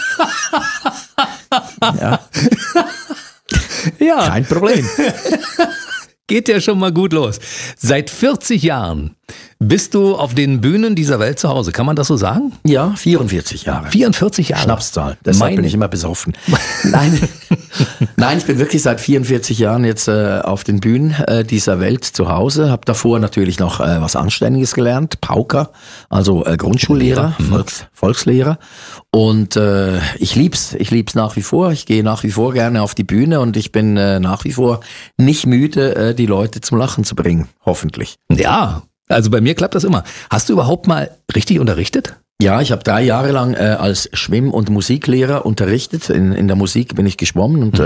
Ja. Kein Problem. Geht ja schon mal gut los. Seit 40 Jahren bist du auf den Bühnen dieser Welt zu Hause. Kann man das so sagen? Ja, 44 Jahre. 44 Jahre? Schnapszahl. Deshalb bin ich immer besoffen. Nein, ich bin wirklich seit 44 Jahren jetzt auf den Bühnen dieser Welt zu Hause. Habe davor natürlich noch was Anständiges gelernt. Pauker, also Grundschullehrer, Volkslehrer. Und ich lieb's nach wie vor. Ich gehe nach wie vor gerne auf die Bühne und ich bin nach wie vor nicht müde, die Leute zum Lachen zu bringen. Hoffentlich. Ja, also bei mir klappt das immer. Hast du überhaupt mal richtig unterrichtet? Ja, ich habe 3 Jahre lang als Schwimm- und Musiklehrer unterrichtet. In der Musik bin ich geschwommen und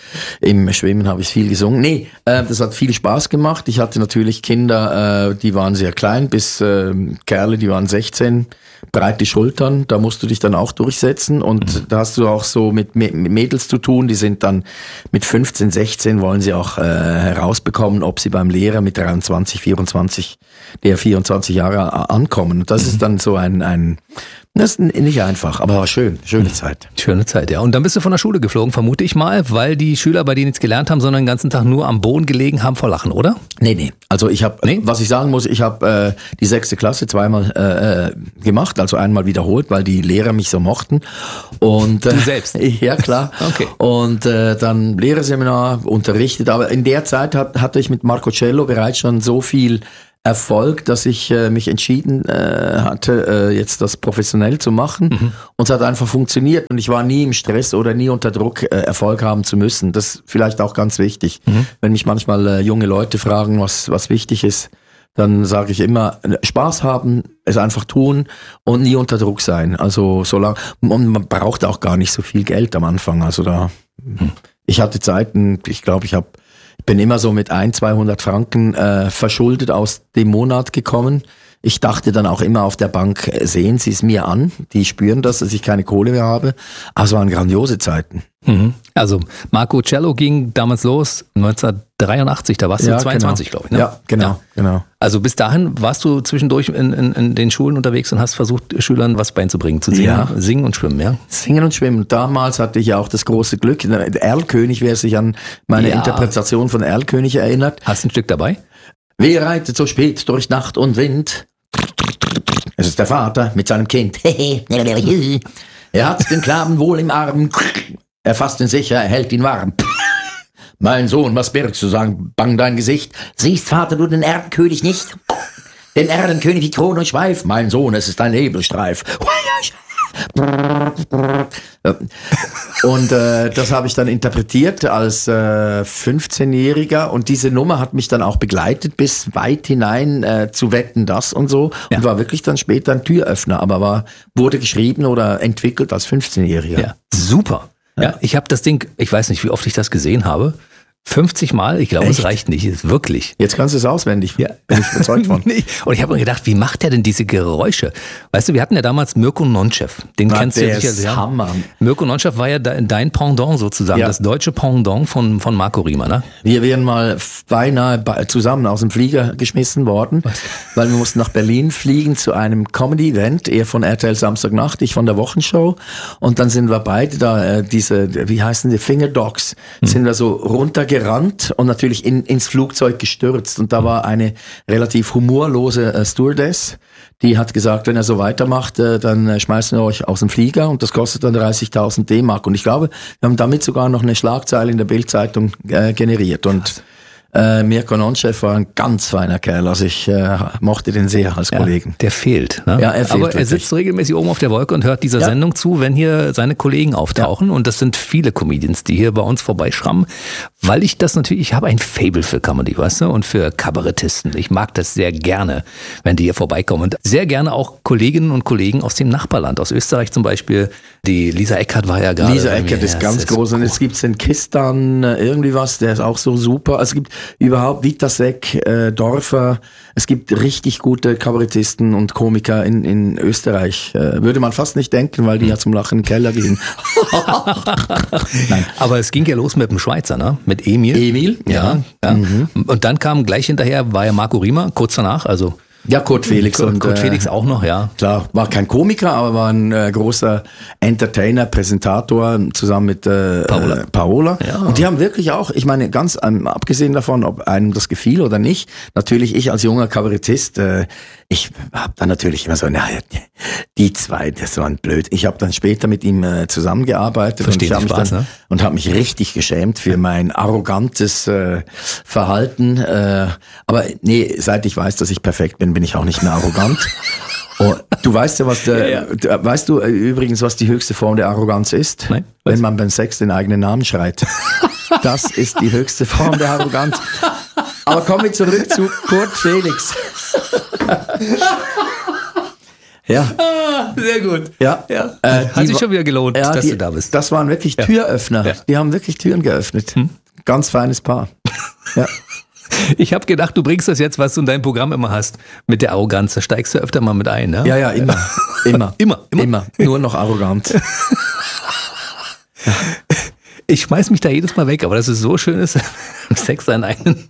im Schwimmen habe ich viel gesungen. Nee, das hat viel Spaß gemacht. Ich hatte natürlich Kinder, die waren sehr klein, bis Kerle, die waren 16, breite Schultern. Da musst du dich dann auch durchsetzen und da hast du auch so mit Mädels zu tun. Die sind dann mit 15, 16 wollen sie auch herausbekommen, ob sie beim Lehrer mit 23, 24, der 24 Jahre ankommen. Und das ist dann so das ist nicht einfach, aber war schön. Schöne Zeit. Schöne Zeit, ja. Und dann bist du von der Schule geflogen, vermute ich mal, weil die Schüler bei dir nichts gelernt haben, sondern den ganzen Tag nur am Boden gelegen haben vor Lachen, oder? Nee. Also was ich sagen muss, ich habe die 6. Klasse zweimal gemacht, also einmal wiederholt, weil die Lehrer mich so mochten. Und du selbst? Ja, klar. Okay. Und dann Lehrerseminar unterrichtet, aber in der Zeit hatte ich mit Marco Cello bereits schon so viel Erfolg, dass ich mich entschieden hatte, jetzt das professionell zu machen. Und es hat einfach funktioniert und ich war nie im Stress oder nie unter Druck, Erfolg haben zu müssen. Das ist vielleicht auch ganz wichtig. Wenn mich manchmal junge Leute fragen, was wichtig ist, dann sage ich immer, Spaß haben, es einfach tun und nie unter Druck sein. Also solange, und man braucht auch gar nicht so viel Geld am Anfang. Also ich hatte Zeiten, ich glaube, ich bin immer so mit 100-200 Franken verschuldet aus dem Monat gekommen. Ich dachte dann auch immer auf der Bank, sehen Sie es mir an, die spüren das, dass ich keine Kohle mehr habe. Aber es waren grandiose Zeiten. Also Marco Cello ging damals los, 1983, da warst du 22, glaube ich. Ne? Ja, genau. Also bis dahin warst du zwischendurch in den Schulen unterwegs und hast versucht, Schülern was beizubringen, zu singen, singen und schwimmen, ja? Singen und schwimmen. Damals hatte ich ja auch das große Glück, der Erlkönig, wer sich an meine Interpretation von Erlkönig erinnert. Hast du ein Stück dabei? Wer reitet so spät durch Nacht und Wind? Es ist der Vater mit seinem Kind. Er hat den Knaben wohl im Arm. Er fasst ihn sicher, er hält ihn warm. Mein Sohn, was birgst du, sagen, bang dein Gesicht. Siehst, Vater, du den Erdenkönig nicht? Den Erdenkönig wie Kron und Schweif. Mein Sohn, es ist ein Nebelstreif. Und das habe ich dann interpretiert als 15-Jähriger und diese Nummer hat mich dann auch begleitet bis weit hinein zu Wetten, das und so und war wirklich dann später ein Türöffner, aber wurde geschrieben oder entwickelt als 15-Jähriger. Ja, super. Ja, ich habe das Ding, ich weiß nicht, wie oft ich das gesehen habe. 50 Mal, ich glaube, es reicht nicht, ist wirklich. Jetzt kannst du es auswendig, bin ich überzeugt von. Und ich habe mir gedacht, wie macht der denn diese Geräusche? Weißt du, wir hatten ja damals Mirko Nonchev, den kennst du ja sicher. Hammer. Mirko Nonchev war ja dein Pendant sozusagen, das deutsche Pendant von Marco Riemer, ne? Wir wären mal beinahe zusammen aus dem Flieger geschmissen worden, weil wir mussten nach Berlin fliegen zu einem Comedy-Event, er von RTL Samstagnacht, ich von der Wochenshow und dann sind wir beide da, wie heißen die, Fingerdogs, sind wir so runtergerannt und natürlich ins Flugzeug gestürzt. Und da war eine relativ humorlose Stewardess, die hat gesagt, wenn er so weitermacht, dann schmeißen wir euch aus dem Flieger und das kostet dann 30.000 D-Mark. Und ich glaube, wir haben damit sogar noch eine Schlagzeile in der Bild-Zeitung generiert. Und Mirko Nonchev war ein ganz feiner Kerl, also ich mochte den sehr als Kollegen. Der fehlt. Ne? Ja, er fehlt. Aber wirklich. er sitzt regelmäßig oben auf der Wolke und hört dieser Sendung zu, wenn hier seine Kollegen auftauchen. Und das sind viele Comedians, die hier bei uns vorbeischrammen, weil ich habe ein Faible für Comedy, weißt du, und für Kabarettisten. Ich mag das sehr gerne, wenn die hier vorbeikommen. Und sehr gerne auch Kolleginnen und Kollegen aus dem Nachbarland, aus Österreich zum Beispiel. Die Lisa Eckert war ja gerade. Lisa Eckert ist ganz groß. Und jetzt gibt's den Kistan, irgendwie was, der ist auch so super. Also es gibt überhaupt Witasek, Dorfer, es gibt richtig gute Kabarettisten und Komiker in Österreich. Würde man fast nicht denken, weil die ja zum Lachen im Keller gehen. Nein. Aber es ging ja los mit dem Schweizer, ne? Mit Emil. Emil, ja. Und dann kam gleich hinterher, war ja Marco Riemer, kurz danach, also. Ja, Kurt Felix. Kurt Felix auch noch, ja. Klar, war kein Komiker, aber war ein großer Entertainer, Präsentator, zusammen mit Paola. Ja. Und die haben wirklich auch, ich meine, ganz abgesehen davon, ob einem das gefiel oder nicht, natürlich ich als junger Kabarettist, ich habe dann natürlich immer so, naja, die zwei, das waren blöd. Ich habe dann später mit ihm zusammengearbeitet und habe mich richtig geschämt für mein arrogantes Verhalten. Aber nee, seit ich weiß, dass ich perfekt bin ich auch nicht mehr arrogant. Oh, du weißt ja, weißt du übrigens, was die höchste Form der Arroganz ist? Nein. Wenn man beim Sex den eigenen Namen schreit. Das ist die höchste Form der Arroganz. Aber kommen wir zurück zu Kurt Felix. Ja. Sehr gut. Ja. Hat sich schon wieder gelohnt, dass du da bist. Das waren wirklich Türöffner. Ja. Die haben wirklich Türen geöffnet. Ganz feines Paar. Ja. Ich habe gedacht, du bringst das jetzt, was du in deinem Programm immer hast, mit der Arroganz. Da steigst du öfter mal mit ein, ne? Ja, immer. Immer. Nur noch arrogant. Ich schmeiß mich da jedes Mal weg, aber das ist so schön, ist Sex seinen eigenen.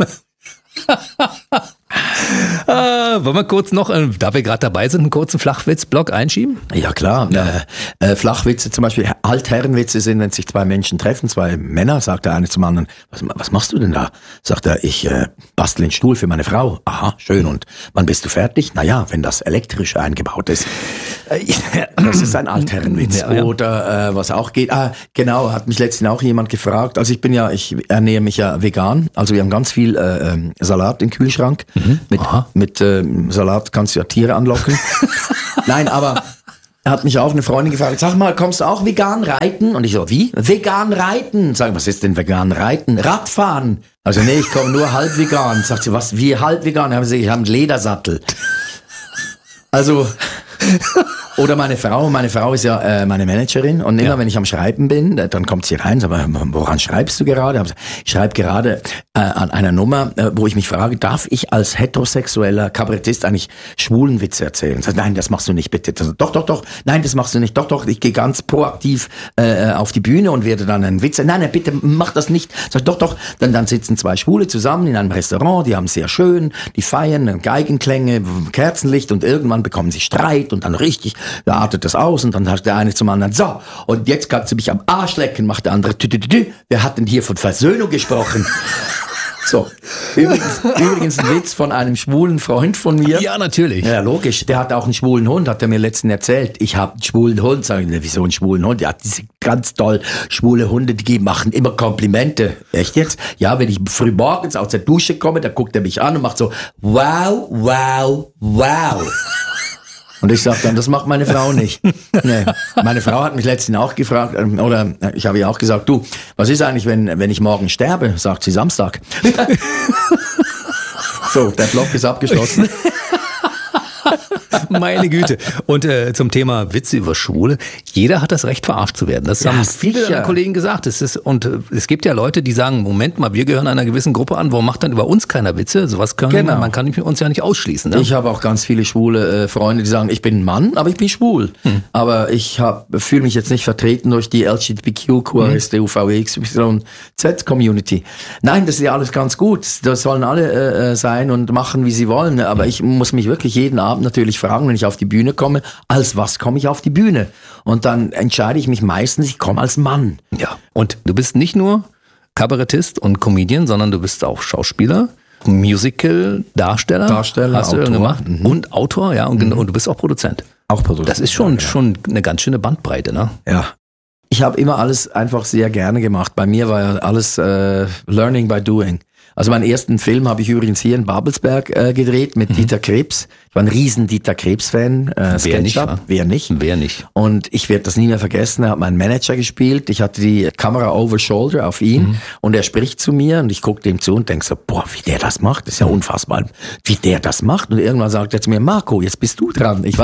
Wollen wir kurz noch, da wir gerade dabei sind, einen kurzen Flachwitz-Block einschieben? Ja, klar. Flachwitze zum Beispiel, Altherrenwitze sind, wenn sich zwei Menschen treffen, zwei Männer, sagt der eine zum anderen, was machst du denn da? Sagt er, ich bastel einen Stuhl für meine Frau. Aha, schön. Und wann bist du fertig? Naja, wenn das elektrisch eingebaut ist. Das ist ein Altherrenwitz. Ja. Oder was auch geht, genau, hat mich letztens auch jemand gefragt. Also ich ernähre mich ja vegan. Also wir haben ganz viel Salat im Kühlschrank. Mit Salat kannst du ja Tiere anlocken. Nein, aber hat mich auch eine Freundin gefragt, sag mal, kommst du auch vegan reiten? Und ich so, wie? Vegan reiten? Sag, was ist denn vegan reiten? Radfahren. Also nee, ich komme nur halb vegan. Sagt sie, was, wie halb vegan? Ich habe einen Ledersattel. Also... Oder meine Frau ist ja meine Managerin und immer wenn ich am Schreiben bin, dann kommt sie rein, sagt, woran schreibst du gerade? Ich schreibe gerade an einer Nummer, wo ich mich frage, darf ich als heterosexueller Kabarettist eigentlich schwulen Witze erzählen? Sagt, nein, das machst du nicht, bitte. Doch, nein, das machst du nicht. Doch, ich gehe ganz proaktiv auf die Bühne und werde dann einen Witz. Nein, bitte, mach das nicht. Sagt, doch. Dann sitzen zwei Schwule zusammen in einem Restaurant, die haben sehr schön, die feiern, Geigenklänge, Kerzenlicht und irgendwann bekommen sie Streit und dann richtig da artet das aus und dann sagt der eine zum anderen, so, und jetzt kannst du mich am Arsch lecken, macht der andere, wer hat denn hier von Versöhnung gesprochen? So, übrigens ein Witz von einem schwulen Freund von mir. Ja, natürlich. Ja, logisch. Der hat auch einen schwulen Hund, hat er mir letztens erzählt. Ich habe einen schwulen Hund. Sag ich, wieso einen schwulen Hund? Ja, diese ganz toll schwule Hunde, die machen immer Komplimente. Echt jetzt? Ja, wenn ich früh morgens aus der Dusche komme, dann guckt er mich an und macht so, wow, wow, wow. Und ich sag dann, das macht meine Frau nicht. Nee. Meine Frau hat mich letztens auch gefragt, oder ich habe ihr auch gesagt, du, was ist eigentlich, wenn ich morgen sterbe? Sagt sie, Samstag. So, der Block ist abgeschlossen. Meine Güte. Und zum Thema Witze über Schwule. Jeder hat das Recht, verarscht zu werden. Das haben viele deiner Kollegen gesagt. Es gibt ja Leute, die sagen, Moment mal, wir gehören einer gewissen Gruppe an. Warum macht dann über uns keiner Witze? Sowas man kann uns ja nicht ausschließen. Ne? Ich habe auch ganz viele schwule Freunde, die sagen, ich bin ein Mann, aber ich bin schwul. Aber ich fühle mich jetzt nicht vertreten durch die LGBTQ, QRST, UVW, XYZ Community. Nein, das ist ja alles ganz gut. Das sollen alle sein und machen, wie sie wollen. Aber ich muss mich wirklich jeden Abend natürlich fragen, wenn ich auf die Bühne komme, als was komme ich auf die Bühne? Und dann entscheide ich mich meistens, ich komme als Mann. Ja. Und du bist nicht nur Kabarettist und Comedian, sondern du bist auch Schauspieler, Musical-Darsteller. Hast du Autor. Gemacht. Und Autor, ja. Und du bist auch Produzent. Auch Produzent. Das ist schon eine ganz schöne Bandbreite, ne? Ja. Ich habe immer alles einfach sehr gerne gemacht. Bei mir war ja alles Learning by Doing. Also meinen ersten Film habe ich übrigens hier in Babelsberg gedreht mit Dieter Krebs. Ich war ein riesen Dieter Krebs-Fan. Wer nicht? Und ich werde das nie mehr vergessen. Er hat meinen Manager gespielt. Ich hatte die Kamera over shoulder auf ihn und er spricht zu mir und ich gucke dem zu und denke so, boah, wie der das macht, das ist ja unfassbar, wie der das macht. Und irgendwann sagt er zu mir, Marco, jetzt bist du dran. Ich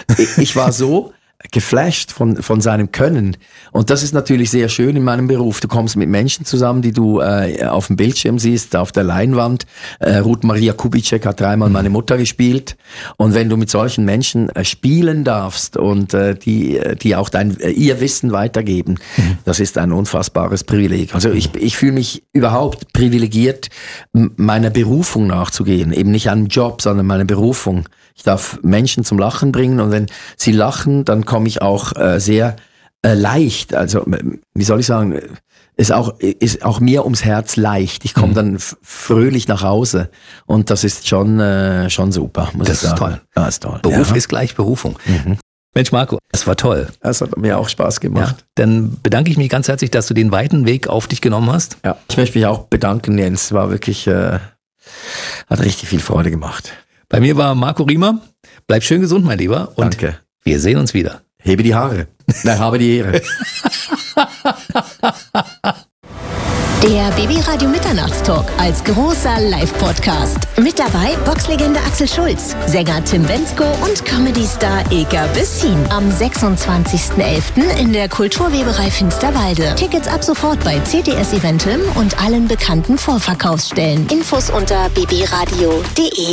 war so geflasht von seinem Können. Und das ist natürlich sehr schön in meinem Beruf. Du kommst mit Menschen zusammen, die du auf dem Bildschirm siehst, auf der Leinwand. Ruth Maria Kubitschek hat 3-mal meine Mutter gespielt. Und wenn du mit solchen Menschen spielen darfst und die auch ihr Wissen weitergeben, das ist ein unfassbares Privileg. Also ich fühle mich überhaupt privilegiert, meiner Berufung nachzugehen. Eben nicht einem Job, sondern meiner Berufung. Ich darf Menschen zum Lachen bringen und wenn sie lachen, dann komme ich auch sehr leicht, also wie soll ich sagen, ist auch mir ums Herz leicht. Ich komme dann fröhlich nach Hause und das ist schon super, muss ich sagen. Toll. Das ist toll. Beruf ist gleich Berufung. Mensch Marco, das war toll. Das hat mir auch Spaß gemacht. Ja, dann bedanke ich mich ganz herzlich, dass du den weiten Weg auf dich genommen hast. Ja, ich möchte mich auch bedanken, Jens. War wirklich, hat richtig viel Freude gemacht. Bei mir war Marco Riemer. Bleib schön gesund, mein Lieber. Und danke. Wir sehen uns wieder. Hebe die Haare. Nein, habe die Ehre. Der BB-Radio Mitternachtstalk als großer Live-Podcast. Mit dabei Boxlegende Axel Schulz, Sänger Tim Bendzko und Comedy-Star Eka Bessin. Am 26.11. in der Kulturweberei Finsterwalde. Tickets ab sofort bei CTS Eventim und allen bekannten Vorverkaufsstellen. Infos unter bbradio.de.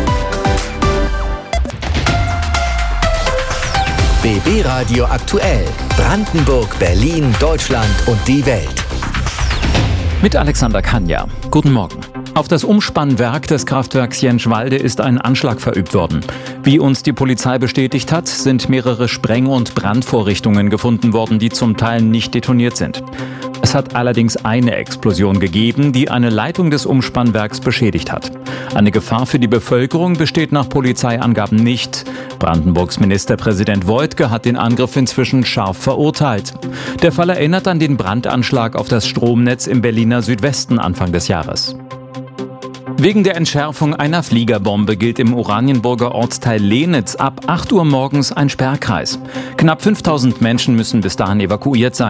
BB Radio aktuell. Brandenburg, Berlin, Deutschland und die Welt. Mit Alexander Kanja. Guten Morgen. Auf das Umspannwerk des Kraftwerks Jenschwalde ist ein Anschlag verübt worden. Wie uns die Polizei bestätigt hat, sind mehrere Spreng- und Brandvorrichtungen gefunden worden, die zum Teil nicht detoniert sind. Es hat allerdings eine Explosion gegeben, die eine Leitung des Umspannwerks beschädigt hat. Eine Gefahr für die Bevölkerung besteht nach Polizeiangaben nicht. Brandenburgs Ministerpräsident Woidke hat den Angriff inzwischen scharf verurteilt. Der Fall erinnert an den Brandanschlag auf das Stromnetz im Berliner Südwesten Anfang des Jahres. Wegen der Entschärfung einer Fliegerbombe gilt im Oranienburger Ortsteil Lehnitz ab 8 Uhr morgens ein Sperrkreis. Knapp 5000 Menschen müssen bis dahin evakuiert sein.